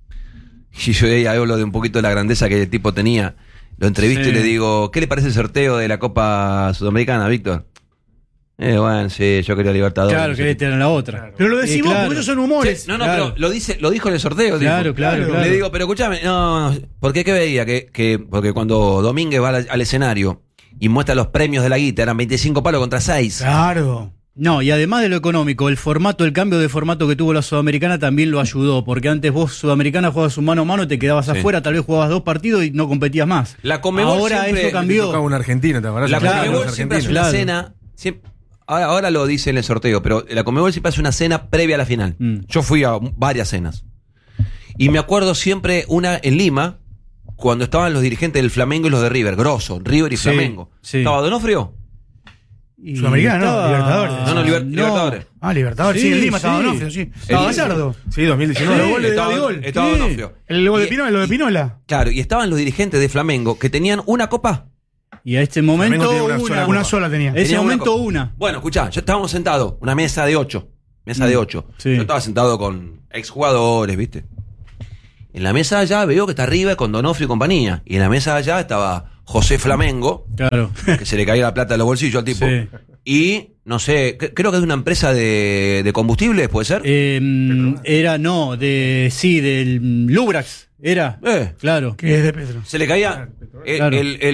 Y yo ahí hablo de un poquito de la grandeza que el tipo tenía. Lo entrevisto Sí. y le digo, ¿qué le parece el sorteo de la Copa Sudamericana, Víctor? Bueno, sí, yo quería Libertadores. Claro, que te dan la otra. Pero lo decís vos, claro. porque esos son humores. Sí, no, Claro. pero lo dijo en el sorteo. Claro, dijo. claro, claro. Le digo, pero escúchame, no, porque ¿qué veía? Porque cuando Domínguez va al escenario y muestra los premios de la guita, eran 25 palos contra 6. Claro. No, y además de lo económico, el cambio de formato que tuvo la Sudamericana también lo ayudó, porque antes vos Sudamericana jugabas un mano a mano, te quedabas Sí. afuera, tal vez jugabas 2 partidos y no competías más. La Conmebol Ahora siempre- eso cambió. Tocaba un argentino, ¿te acordás? La Claro, Conmebol Los siempre hace argentinos. una Claro. cena. Ahora lo dice en el sorteo, pero la Conmebol siempre hace una cena previa a la final. Mm. Yo fui a varias cenas. Y me acuerdo siempre una en Lima, cuando estaban los dirigentes del Flamengo y los de River, grosso, River y Sí, Flamengo. sí. ¿Estaba Donofrio? Y Sudamericana, no, Libertadores. No, Libertadores. Ah, Libertadores. Sí, Sí, en Lima estaba sí. Donofrio, sí. Estaba Gallardo. Sí, 2019. Sí, goles de Estaba- Gabigol. estaba Sí. Donofrio. El gol de Y- Pinola, lo de Pinola. Claro, y estaban los dirigentes de Flamengo que tenían una copa. Y a este momento Flamengo tiene una sola Una sola tenía. Ese Tenían momento copa. una. Bueno, escuchá, yo estábamos sentados, una mesa de 8. Mesa de 8. Sí. Yo estaba sentado con exjugadores, ¿viste? En la mesa de allá veo que está arriba con Donofrio y compañía. Y en la mesa de allá estaba José Flamengo, Claro. que se le caía la plata de los bolsillos al tipo. Sí. Y, no sé, creo que es de una empresa de combustibles, ¿puede ser? Era, no, del Lubrax. Era. Claro. Que es de Petro. Se le caía Claro.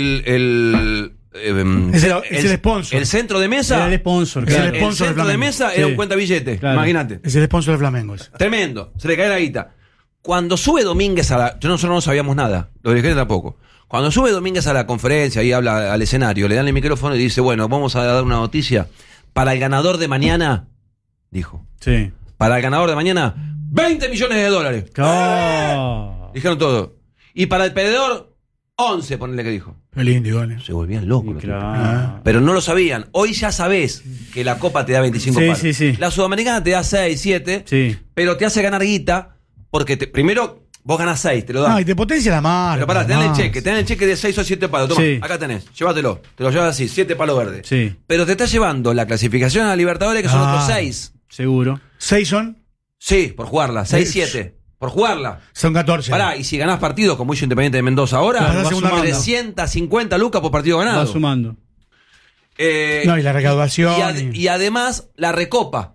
Es el sponsor. El centro de mesa. Era el sponsor, Es el claro. El sponsor de centro de Flamengo. mesa Sí. era un cuenta billete, Claro. imagínate. Es el sponsor de Flamengo. ese. Tremendo, se le cae la guita. Cuando sube Domínguez nosotros no sabíamos nada, los dirigentes tampoco. Cuando sube Domínguez a la conferencia y habla al escenario, le dan el micrófono y dice, bueno, vamos a dar una noticia. Para el ganador de mañana, dijo, Sí. para el ganador de mañana, 20 millones de dólares. Oh. Dijeron todo. Y para el perdedor, 11, ponele que dijo. Qué lindo, igual. Se volvían locos. los tipos. Claro. Pero no lo sabían. Hoy ya sabés que la Copa te da 25 Sí, palos. sí, sí. La Sudamericana te da 6, 7, Sí. pero te hace ganar guita porque primero vos ganás 6, te lo dan. No, y te potencia la marca. Pero pará, te dan el además. cheque de 6 o 7 palos. Toma, Sí. acá tenés, llévatelo. Te lo llevas así, 7 palos verdes. Sí. Pero te estás llevando la clasificación a la Libertadores, que son Ah. otros 6. Seguro. 6 son, Sí, por jugarla. 6, 7. Por jugarla. son 14. Pará, y si ganás partidos, como hizo Independiente de Mendoza ahora, Claro, va vas sumando. 350 lucas por partido Va ganado. sumando. Eh, No, y la recaudación. y además, la recopa.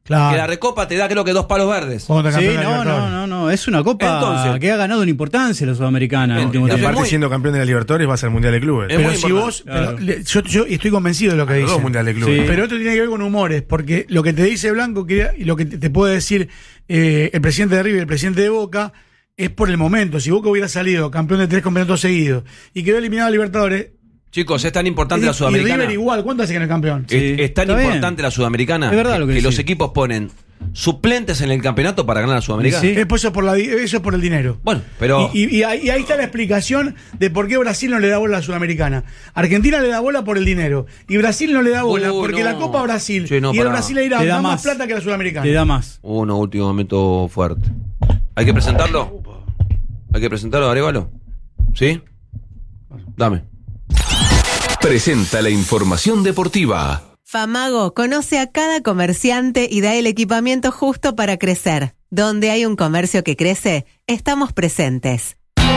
Claro. Que la Recopa te da, creo que 2 palos verdes. Cuando te Sí, campeón de no, Libertadores. no. Es una copa Entonces- que ha ganado en importancia la Sudamericana en el último Y Entonces, tiempo. aparte, muy- siendo campeón de la Libertadores, vas al Mundial de Clubes. Es Pero muy si importante. vos, Claro. yo estoy convencido de lo que Los dice. dos Mundiales de Clubes. Sí. Pero esto tiene que ver con humores, porque lo que te dice Blanco y lo que te puede decir el presidente de River y el presidente de Boca es por el momento. Si Boca hubiera salido campeón de 3 campeonatos seguidos y quedó eliminado a Libertadores, Chicos, es tan importante la y Sudamericana. River igual, ¿cuánto hace que no es campeón? Sí, Es tan está importante bien. la Sudamericana Es verdad lo que los decís. equipos ponen suplentes en el campeonato para ganar la Sudamericana. Sí. Eso es por el dinero. Bueno, pero Y ahí está la explicación de por qué Brasil no le da bola a la Sudamericana. Argentina le da bola por el dinero. Y Brasil no le da bola porque no. la Copa Brasil Sí, no, y el pará. Brasil irá Te da da más más. plata que la Sudamericana. Te da más. uno último momento fuerte. ¿Hay que presentarlo? ¿Hay que presentarlo, Arevalo? ¿Sí? Dame. Presenta la información deportiva. Famago conoce a cada comerciante y da el equipamiento justo para crecer. Donde hay un comercio que crece, estamos presentes.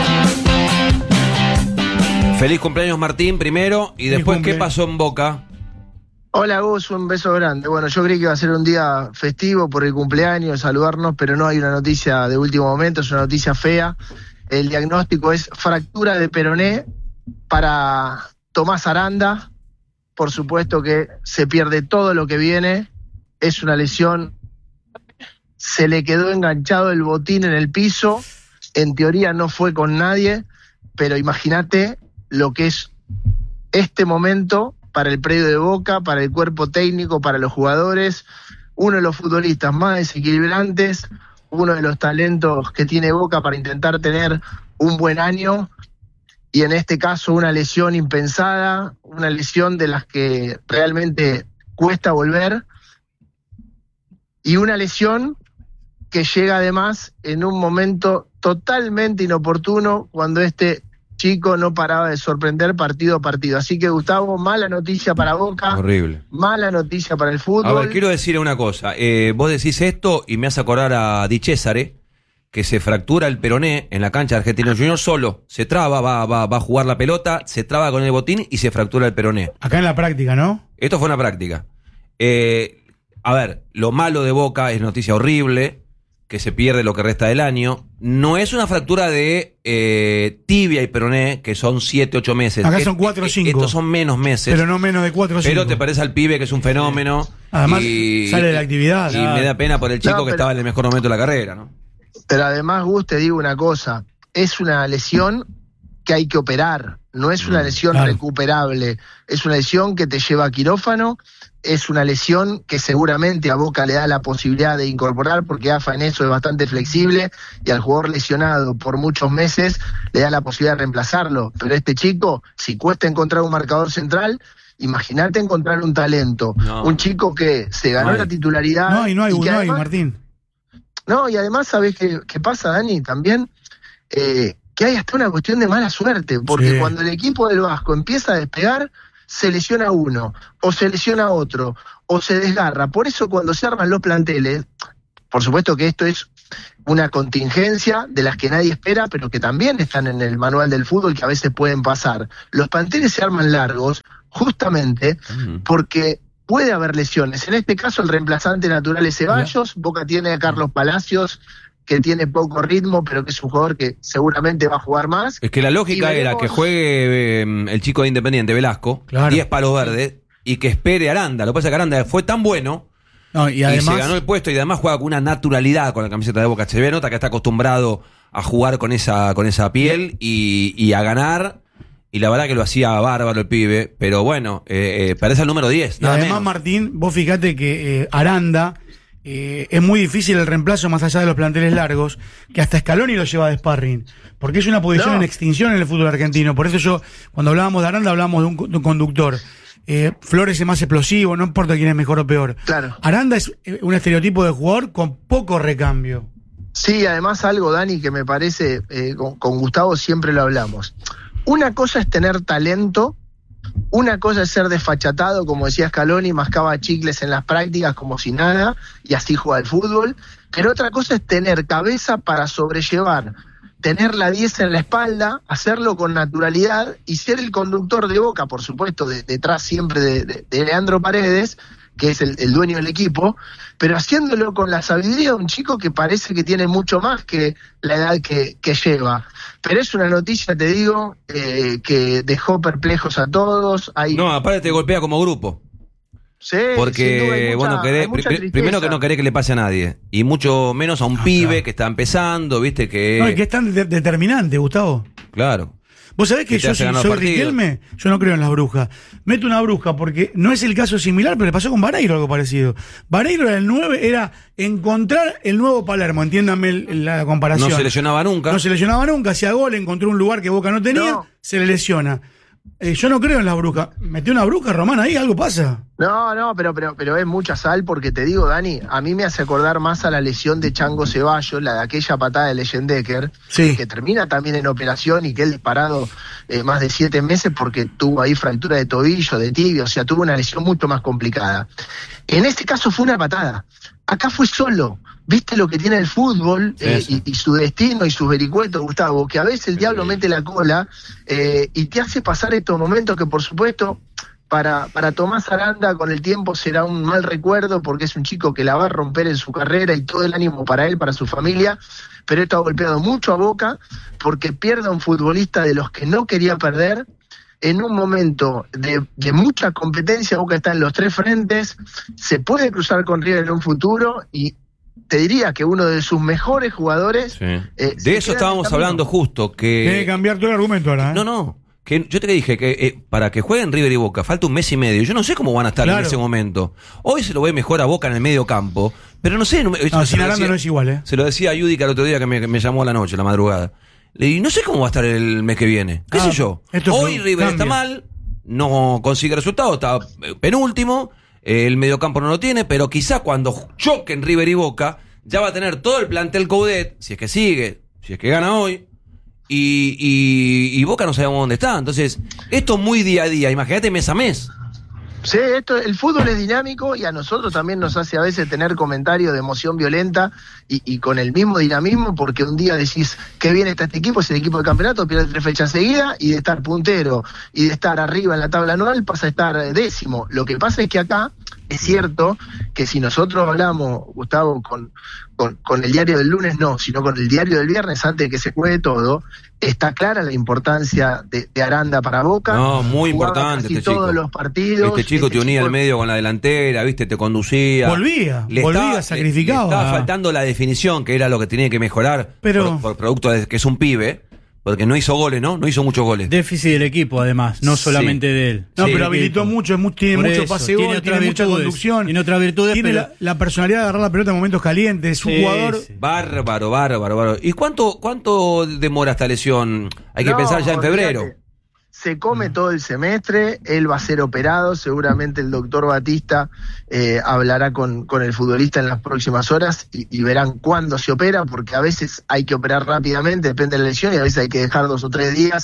Feliz cumpleaños, Martín, primero. Y Feliz después, cumple. ¿qué pasó en Boca? Hola Gus, un beso grande. Bueno, yo creí que iba a ser un día festivo por el cumpleaños, saludarnos, pero no hay una noticia de último momento, es una noticia fea. El diagnóstico es fractura de peroné para Tomás Aranda. Por supuesto que se pierde todo lo que viene. Es una lesión. Se le quedó enganchado el botín en el piso. En teoría no fue con nadie, pero imagínate lo que es este momento para el predio de Boca, para el cuerpo técnico, para los jugadores, uno de los futbolistas más desequilibrantes, uno de los talentos que tiene Boca para intentar tener un buen año, y en este caso una lesión impensada, una lesión de las que realmente cuesta volver, y una lesión que llega además en un momento totalmente inoportuno, cuando este chico no paraba de sorprender partido a partido. Así que, Gustavo, mala noticia para Boca, Horrible. mala noticia para el fútbol. A ver, quiero decir una cosa. Vos decís esto y me hace acordar a Di Cesare, que se fractura el peroné en la cancha de Argentinos Juniors solo. Se traba, va a jugar la pelota, se traba con el botín y se fractura el peroné. Acá en la práctica, ¿no? Esto fue una práctica. A ver, lo malo de Boca es noticia horrible, que se pierde lo que resta del año. No es una fractura de tibia y peroné, que son 7, 8 meses. Acá son 4 o 5. Estos son menos meses. Pero no menos de 4 o 5. Pero te parece al pibe que es un fenómeno. Además, sale de la actividad. Y me da pena por el chico No, que pero- estaba en el mejor momento de la carrera, ¿no? Pero además, Gus, te digo una cosa, es una lesión que hay que operar, no es una lesión claro. recuperable, es una lesión que te lleva a quirófano, es una lesión que seguramente a Boca le da la posibilidad de incorporar, porque AFA en eso es bastante flexible, y al jugador lesionado por muchos meses le da la posibilidad de reemplazarlo. Pero este chico, si cuesta encontrar un marcador central, imagínate encontrar un talento, No. un chico que se ganó No hay. la titularidad. No, y no hay, que no hay, además- Martín. no, y además, ¿sabés qué pasa, Dani? También que hay hasta una cuestión de mala suerte, porque Sí. cuando el equipo del Vasco empieza a despegar, se lesiona uno, o se lesiona otro, o se desgarra. Por eso cuando se arman los planteles, por supuesto que esto es una contingencia de las que nadie espera, pero que también están en el manual del fútbol, que a veces pueden pasar. Los planteles se arman largos justamente porque puede haber lesiones. En este caso, el reemplazante natural es Ceballos. Boca tiene a Carlos Palacios, que tiene poco ritmo, pero que es un jugador que seguramente va a jugar más. Es que la lógica Y era veremos- que juegue el chico de Independiente, Velasco, Claro. 10 palos verdes, y que espere a Aranda. Lo que pasa es que Aranda fue tan bueno No, y y además, se ganó el puesto, y además juega con una naturalidad con la camiseta de Boca. Se ve, nota que está acostumbrado a jugar con esa piel y a ganar. Y la verdad que lo hacía bárbaro el pibe, pero bueno, parece el número 10. y Nada además menos. Martín, vos fíjate que Aranda es muy difícil el reemplazo más allá de los planteles largos, que hasta Scaloni lo lleva de sparring, porque es una posición No. en extinción en el fútbol argentino. Por eso yo, cuando hablábamos de Aranda, hablábamos de un conductor. Flores es más explosivo, no importa quién es mejor o peor. Claro. Aranda es un estereotipo de jugador con poco recambio. Sí, además algo, Dani, que me parece, con Gustavo siempre lo hablamos. Una cosa es tener talento, una cosa es ser desfachatado, como decía Scaloni, mascaba chicles en las prácticas como si nada, y así juega el fútbol, pero otra cosa es tener cabeza para sobrellevar, tener la 10 en la espalda, hacerlo con naturalidad y ser el conductor de Boca, por supuesto, detrás siempre de Leandro Paredes, que es el dueño del equipo, pero haciéndolo con la sabiduría de un chico que parece que tiene mucho más que la edad que lleva. Pero es una noticia, te digo, que dejó perplejos a todos. No, aparte te golpea como grupo. Sí, porque, primero que no querés que le pase a nadie, y mucho menos a un pibe que está empezando, viste que... No, y que es tan determinante, Gustavo. Claro. Vos sabés que yo, si soy Riquelme, yo no creo en las brujas. Meto una bruja porque no es el caso similar, pero le pasó con Vareiro algo parecido. Vareiro era el 9, era encontrar el nuevo Palermo, entiéndanme la comparación. No se lesionaba nunca. No se lesionaba nunca, hacía gol, encontró un lugar que Boca no tenía, se le lesiona. Yo no creo en las brujas. ¿Metió una bruja, Román, ahí? ¿Algo pasa? No, pero es mucha sal, porque te digo, Dani, a mí me hace acordar más a la lesión de Chango Ceballos, la de aquella patada de Leyendecker, que termina también en operación y que él disparado más de 7 meses porque tuvo ahí fractura de tobillo, de tibia, o sea, tuvo una lesión mucho más complicada. En este caso fue una patada. Acá fue solo. ¿Viste lo que tiene el fútbol y su destino y sus vericuetos, Gustavo? Que a veces el diablo mete la cola y te hace pasar estos momentos que, por supuesto, para Tomás Aranda con el tiempo será un mal recuerdo, porque es un chico que la va a romper en su carrera y todo el ánimo para él, para su familia, pero esto ha golpeado mucho a Boca porque pierde a un futbolista de los que no quería perder. En un momento de mucha competencia, Boca está en los 3 frentes, se puede cruzar con River en un futuro y te diría que uno de sus mejores jugadores... de eso estábamos hablando justo, que... Tiene que cambiar todo el argumento ahora, ¿eh? No, que yo te dije que para que jueguen River y Boca falta un mes y medio. Yo no sé cómo van a estar en ese momento. Hoy se lo ve mejor a Boca en el medio campo, pero no sé... sin Aranda no es igual, ¿eh? Se lo decía a Yudica el otro día que me llamó a la noche, a la madrugada. Le dije, no sé cómo va a estar el mes que viene. ¿Qué sé yo? Hoy River está mal, no consigue resultados, está penúltimo, el mediocampo no lo tiene, pero quizá cuando choquen River y Boca, ya va a tener todo el plantel Coudet, si es que sigue, si es que gana hoy, y Boca no sabemos dónde está. Entonces, esto es muy día a día, imagínate mes a mes. Sí, el fútbol es dinámico y a nosotros también nos hace a veces tener comentarios de emoción violenta y con el mismo dinamismo, porque un día decís qué bien está este equipo, es el equipo de campeonato, pierde 3 fechas seguidas y de estar puntero y de estar arriba en la tabla anual pasa a estar 10º. Lo que pasa es que acá es cierto que si nosotros hablamos, Gustavo, con el diario del lunes no, sino con el diario del viernes antes de que se juegue todo, está clara la importancia de Aranda para Boca. No, muy importante este chico. Todos los partidos. Este chico te unía al medio con la delantera, viste, te conducía. Volvía, sacrificaba. Le estaba faltando la definición, que era lo que tenía que mejorar por producto de que es un pibe. Porque no hizo goles, ¿no? No hizo muchos goles. Déficit del equipo, además, no solamente de él. No, pero habilitó mucho, tiene mucho pase gol, tiene mucha conducción. Tiene otras virtudes. Tiene la personalidad de agarrar la pelota en momentos calientes. Es un jugador... Sí. Bárbaro. ¿Y cuánto demora esta lesión? Hay que pensar ya en febrero. Se come todo el semestre, él va a ser operado, seguramente el doctor Batista hablará con el futbolista en las próximas horas y verán cuándo se opera, porque a veces hay que operar rápidamente, depende de la lesión, y a veces hay que dejar 2 o 3 días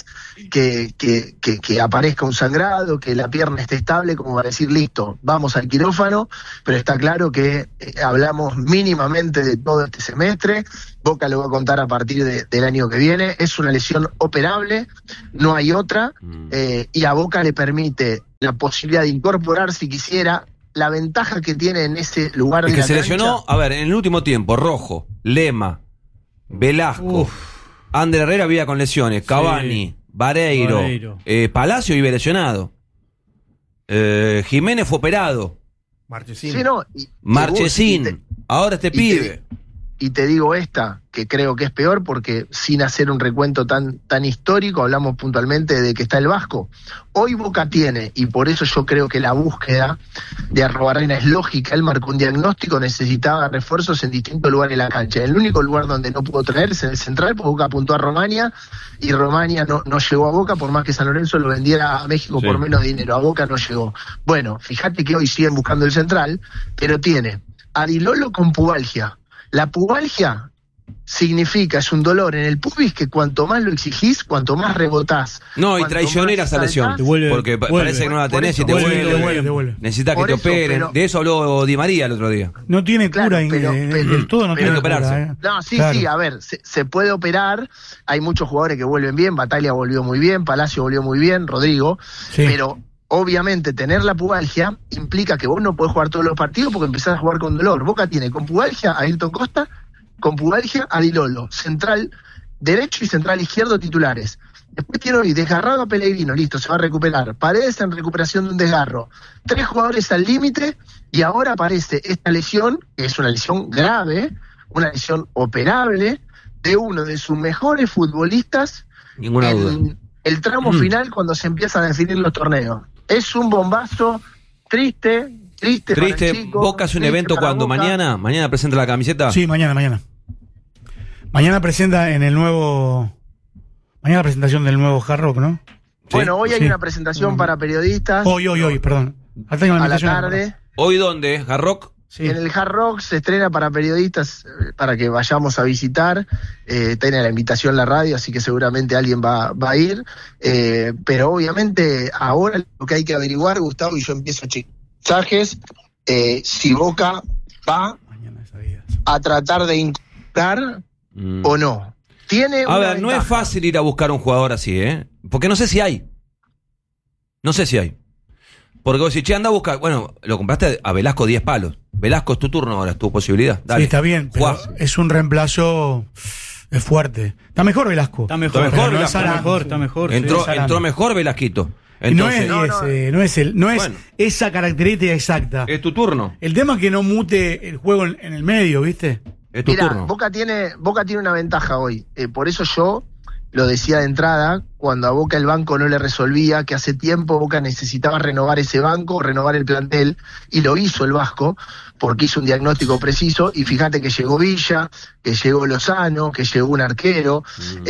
que aparezca un sangrado, que la pierna esté estable, como para decir, listo, vamos al quirófano, pero está claro que hablamos mínimamente de todo este semestre. Boca lo va a contar a partir del año que viene. Es una lesión operable, no hay otra, y a Boca le permite la posibilidad de incorporar, si quisiera, la ventaja que tiene en ese lugar de la cancha. Que se lesionó, a ver, en el último tiempo, Rojo, Lema, Velasco, Ander Herrera vivía con lesiones, Cavani, Vareiro. Palacio vive lesionado, Jiménez fue operado, Marchesín. Sí, no, Marchesín, ahora este pibe. Y te digo esta, que creo que es peor, porque sin hacer un recuento tan histórico, hablamos puntualmente de que está el Vasco. Hoy Boca tiene, y por eso yo creo que la búsqueda de Arrobarrena es lógica, él marcó un diagnóstico, necesitaba refuerzos en distintos lugares de la cancha. El único lugar donde no pudo traerse en el central, porque Boca apuntó a Romania, y Romania no llegó a Boca, por más que San Lorenzo lo vendiera a México por menos dinero, a Boca no llegó. Bueno, fíjate que hoy siguen buscando el central, pero tiene a Di Lolo con pubalgia. La pubalgia significa, es un dolor en el pubis que cuanto más lo exigís, cuanto más rebotás. No, y traicionera esa lesión, porque parece que no la tenés y te vuelve. Necesitas que te operen. De eso habló Di María el otro día. No tiene cura, del todo no tiene que operarse. No, sí, a ver, se puede operar. Hay muchos jugadores que vuelven bien, Bataglia volvió muy bien, Palacio volvió muy bien, Rodrigo, pero obviamente tener la pubalgia implica que vos no podés jugar todos los partidos porque empezás a jugar con dolor. Boca tiene con pubalgia a Ayrton Costa, con pubalgia a Di Lolo, central derecho y central izquierdo titulares. Después tiene hoy desgarrado a Pellegrino, listo, se va a recuperar. Paredes en recuperación de un desgarro. 3 jugadores al límite y ahora aparece esta lesión, que es una lesión grave, una lesión operable, de uno de sus mejores futbolistas. Ninguna duda. El tramo final cuando se empiezan a definir los torneos. Es un bombazo triste para el chico, Boca hace un evento para cuando Boca. mañana presenta la camiseta. Sí, mañana. Mañana presenta en el nuevo... Mañana la presentación del nuevo Hard Rock, ¿no? Bueno, hoy hay Sí. una presentación para periodistas. Hoy, perdón. Ahora tengo a la invitación. tarde. ¿Hoy dónde? ¿Hard Rock? Sí. En el Hard Rock se estrena para periodistas para que vayamos a visitar. Tiene la invitación la radio, así que seguramente alguien va a ir. Pero obviamente ahora lo que hay que averiguar, Gustavo, y yo empiezo a checar mensajes, si Boca va Mañana esa vida. a tratar de incorporar o no. Tiene A una ver, no es ventaja. fácil ir a buscar un jugador así, ¿eh? Porque no sé si hay. Porque vos decís, che, anda a buscar. Bueno, lo compraste a Velasco 10 palos. Velasco, es tu turno ahora, es tu posibilidad. Dale. Sí, está bien, pero Jugá. es un reemplazo fuerte. Está mejor Velasco. Está mejor, Está mejor, pero no Velasco. es Arana, está mejor. Entró, sí. entró mejor Velasquito. Y no es Entonces, no es Bueno. esa característica exacta. es tu turno. El tema es que no mute el juego en el medio, ¿viste? Es tu Mirá, turno. Boca tiene una ventaja hoy. Por eso yo lo decía de entrada, cuando a Boca el banco no le resolvía, que hace tiempo Boca necesitaba renovar ese banco, renovar el plantel, y lo hizo el Vasco, porque hizo un diagnóstico preciso, y fíjate que llegó Villa, que llegó Lozano, que llegó un arquero.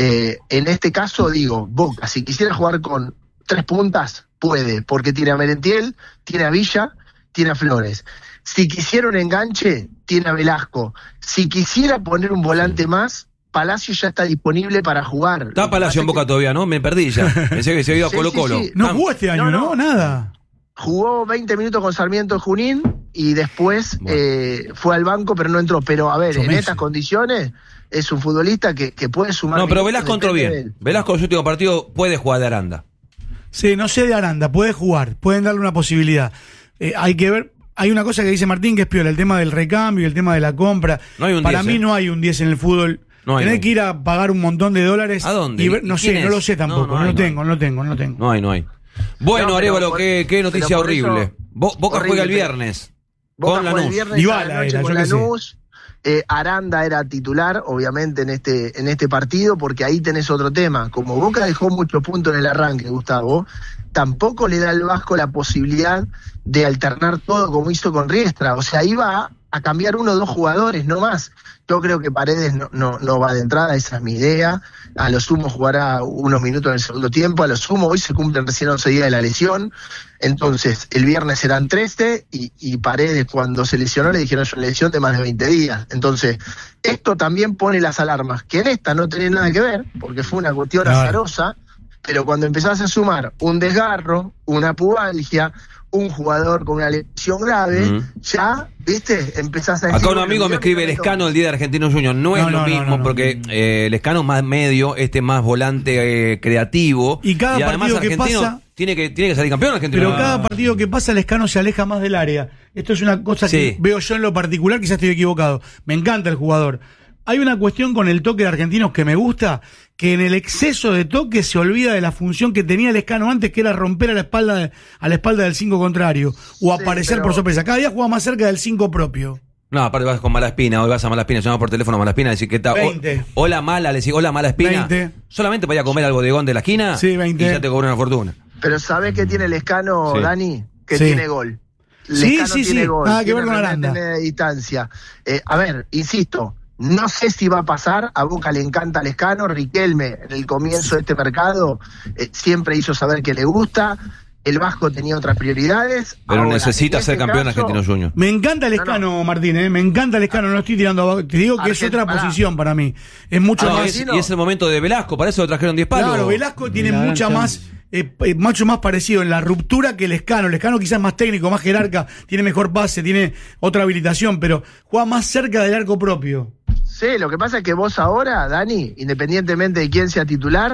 En este caso, digo, Boca, si quisiera jugar con 3 puntas, puede, porque tiene a Merentiel, tiene a Villa, tiene a Flores. Si quisiera un enganche, tiene a Velasco. Si quisiera poner un volante más, Palacio ya está disponible para jugar. Está Palacio en Boca todavía, ¿no? Me perdí ya. Pensé que se había ido a Sí, Colo Colo. sí. No jugó este año, ¿no? Nada. Jugó 20 minutos con Sarmiento de Junín y después fue al banco, pero no entró. Pero a ver, Ocho en meses. estas condiciones es un futbolista que puede sumar. No, pero minutos, Velasco entró depende de bien. él. Velasco en su último partido puede jugar de Aranda. Sí, no sé de Aranda, puede jugar, pueden darle una posibilidad. Hay que ver, hay una cosa que dice Martín que es piola, el tema del recambio, el tema de la compra. No hay un Para 10, mí no hay un 10 en el fútbol. No hay, Tenés no. que ir a pagar un montón de dólares. ¿A dónde? Y ver- ¿Y no quién sé, no es? lo sé tampoco, No no, hay. tengo. No hay. Bueno, No, pero Arévalo, por- qué noticia pero por horrible. eso- Boca horrible, juega el pero- viernes. Boca Con jugó el Lanús. viernes Dybala a la noche era, con yo qué sé. Lanús. Aranda era titular, obviamente, en este partido, porque ahí tenés otro tema. Como Boca dejó muchos puntos en el arranque, Gustavo, tampoco le da al Vasco la posibilidad de alternar todo como hizo con Riestra. O sea, iba a cambiar 1 o 2 jugadores, no más. Yo creo que Paredes no va de entrada, esa es mi idea. A lo sumo jugará unos minutos en el segundo tiempo, a lo sumo hoy se cumplen recién 11 días de la lesión. Entonces, el viernes serán 13 y Paredes cuando se lesionó le dijeron es una lesión de más de 20 días. Entonces, esto también pone las alarmas, que en esta no tenía nada que ver, porque fue una cuestión Claro. azarosa, pero cuando empezás a sumar un desgarro, una pubalgia, un jugador con una lesión grave, ya, viste, empezás a decir... Acá un bueno, amigo me mirá escribe que el no Escano el día de Argentinos Juniors. No es No, lo no, mismo no. porque el Escano es más medio, más volante creativo. Y cada además partido que Argentino pasa- tiene que salir campeón Argentino. Pero cada partido que pasa, el Escano se aleja más del área. Esto es una cosa que Sí. veo yo en lo particular, quizás estoy equivocado. Me encanta el jugador. Hay una cuestión con el toque de Argentinos que me gusta, que en el exceso de toque se olvida de la función que tenía el Escano antes, que era romper a la espalda del 5 contrario, o Sí, aparecer pero- por sorpresa. Cada día juega más cerca del 5 propio. No, aparte vas con Malaspina, hoy vas a Malaspina, llamás por teléfono a Malaspina, decís que está. 20. Hola Mala, le decís hola Malaspina. 20. Solamente para ir a comer al bodegón de la esquina. Sí, 20. Y ya te cobran una fortuna. Pero ¿sabés qué tiene el Escano, Sí. Dani? Que Sí. tiene gol. El Sí, Escano sí, tiene sí. gol. Nada que tiene ver con remate Aranda. de distancia. A ver, insisto, no sé si va a pasar. A Boca le encanta el Escano. Riquelme, en el comienzo de este mercado, siempre hizo saber que le gusta. El Vasco tenía otras prioridades. Pero Ahora, necesita en ser este campeón caso, Argentino Junior. Me encanta el Escano, Martín, me encanta el Escano, no lo estoy tirando abajo. Te digo que es otra Pará. posición para mí. Es mucho Ah, más. es- y es el momento de Velasco, para eso lo trajeron 10 palos. Claro, Velasco tiene La mucha gran más, mucho más parecido en la ruptura que el Escano. El Escano quizás más técnico, más jerarca, tiene mejor pase, tiene otra habilitación, pero juega más cerca del arco propio. Sí, lo que pasa es que vos ahora, Dani, independientemente de quién sea titular,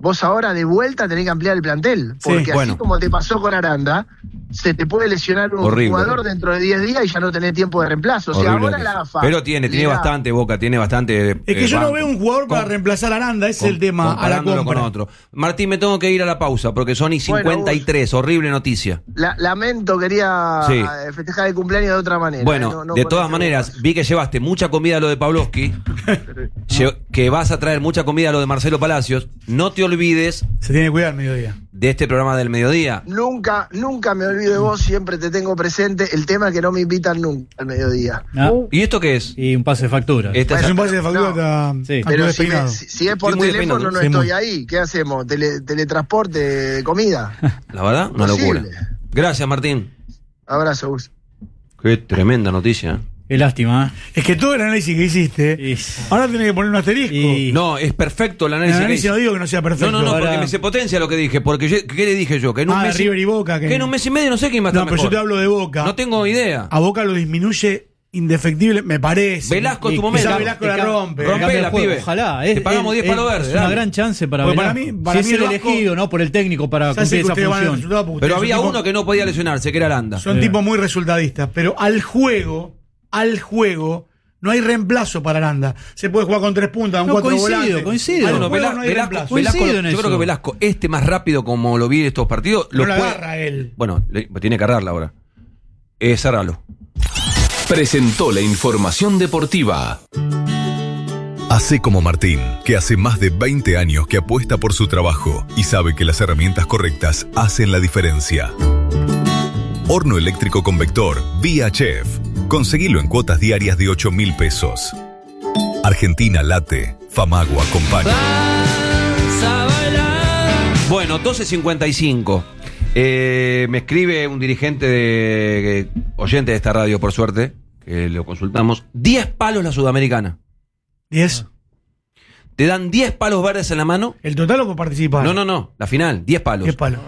vos ahora de vuelta tenés que ampliar el plantel. Porque así como te pasó con Aranda, se te puede lesionar un jugador dentro de 10 días y ya no tenés tiempo de reemplazo. O sea, ahora la AFA. Pero tiene bastante, Boca, tiene bastante. Es que yo no veo un jugador para reemplazar a Aranda, ese es el tema a la compra. Con otro. Martín, me tengo que ir a la pausa porque son y 53. Bueno, horrible noticia. Lamento, quería festejar el cumpleaños de otra manera. Bueno, de todas maneras, vi que llevaste mucha comida a lo de Pavlovsky, que vas a traer mucha comida a lo de Marcelo Palacios. No te olvides. Se tiene que cuidar al mediodía. De este programa del mediodía. Nunca me olvido de vos, siempre te tengo presente. El tema es que no me invitan nunca al mediodía. ¿Y esto qué es? Y un pase de factura. Es un pase de factura. Sí. Pero si es por teléfono, no estoy ahí. ¿Qué hacemos? ¿Teletransporte de comida? La verdad, una locura. Gracias, Martín. Abrazo, Gus. Qué tremenda noticia. Qué lástima. Es que todo el análisis que hiciste, ahora tenés que poner un asterisco. No, es perfecto el análisis. El análisis no digo que no sea perfecto. No, porque me se potencia lo que dije. Porque ¿qué le dije yo? Que en un mes River y Boca. Que en un mes y medio no sé quién va a estar mejor. Pero yo te hablo de Boca. No tengo idea. A Boca lo disminuye indefectible, me parece. Velasco en tu momento. Quizá Velasco la rompe. Rompela, pibe. Ojalá. Te pagamos 10 palos verdes. Es una gran chance para Velasco. Para mí es el elegido, ¿no? Por el técnico para cumplir esa función. Pero había uno que no podía lesionarse, que era Aranda. Son tipos muy resultadistas. Pero al juego, no hay reemplazo para Aranda. Se puede jugar con 3 puntas, con 4 volantes. Coincido. No Velasco, yo creo que Velasco, más rápido como lo vi en estos partidos, no lo agarra él. Bueno, tiene que agarrarla ahora. Cerralo. Presentó la información deportiva. Hacé como Martín, que hace más de 20 años que apuesta por su trabajo y sabe que las herramientas correctas hacen la diferencia. Horno eléctrico convector Vía Chef. Conseguilo en cuotas diarias de 8.000 pesos. Argentina Late. Famagua acompaña. Bueno, 12:55. Me escribe un dirigente oyente de esta radio, por suerte, que lo consultamos. 10 palos la Sudamericana. 10. Te dan 10 palos verdes en la mano. ¿El total o por participar? No. La final, 10 palos. 10 palos.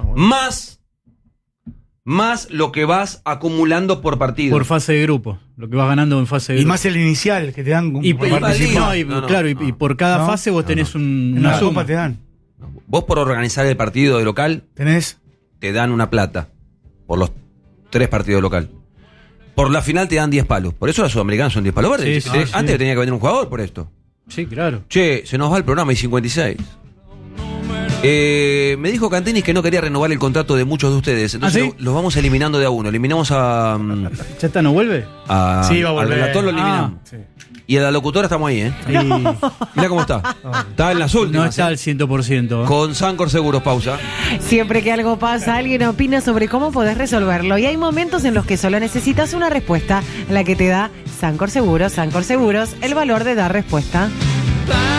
Más lo que vas acumulando por partido. Por fase de grupo. Lo que vas ganando en fase de grupo. Y más el inicial que te dan por participar. Claro, y por cada fase vos tenés una suma. Te dan. Vos por organizar el partido de local te dan una plata por los 3 partidos de local. Por la final te dan 10 palos. Por eso los sudamericanos son 10 palos verdes. Antes tenía que vender un jugador por esto. Sí, claro. Che, se nos va el programa y 56. Me dijo Cantenis que no quería renovar el contrato de muchos de ustedes. Entonces los vamos eliminando de a uno. Eliminamos a... ¿Chata no vuelve? Sí, va a volver. Al relator lo eliminamos. Sí. Y a la locutora estamos ahí, Mirá cómo está. Está en las últimas. No está al 100%. Con Sancor Seguros, pausa. Siempre que algo pasa, alguien opina sobre cómo podés resolverlo. Y hay momentos en los que solo necesitas una respuesta, la que te da Sancor Seguros. Sancor Seguros, el valor de dar respuesta.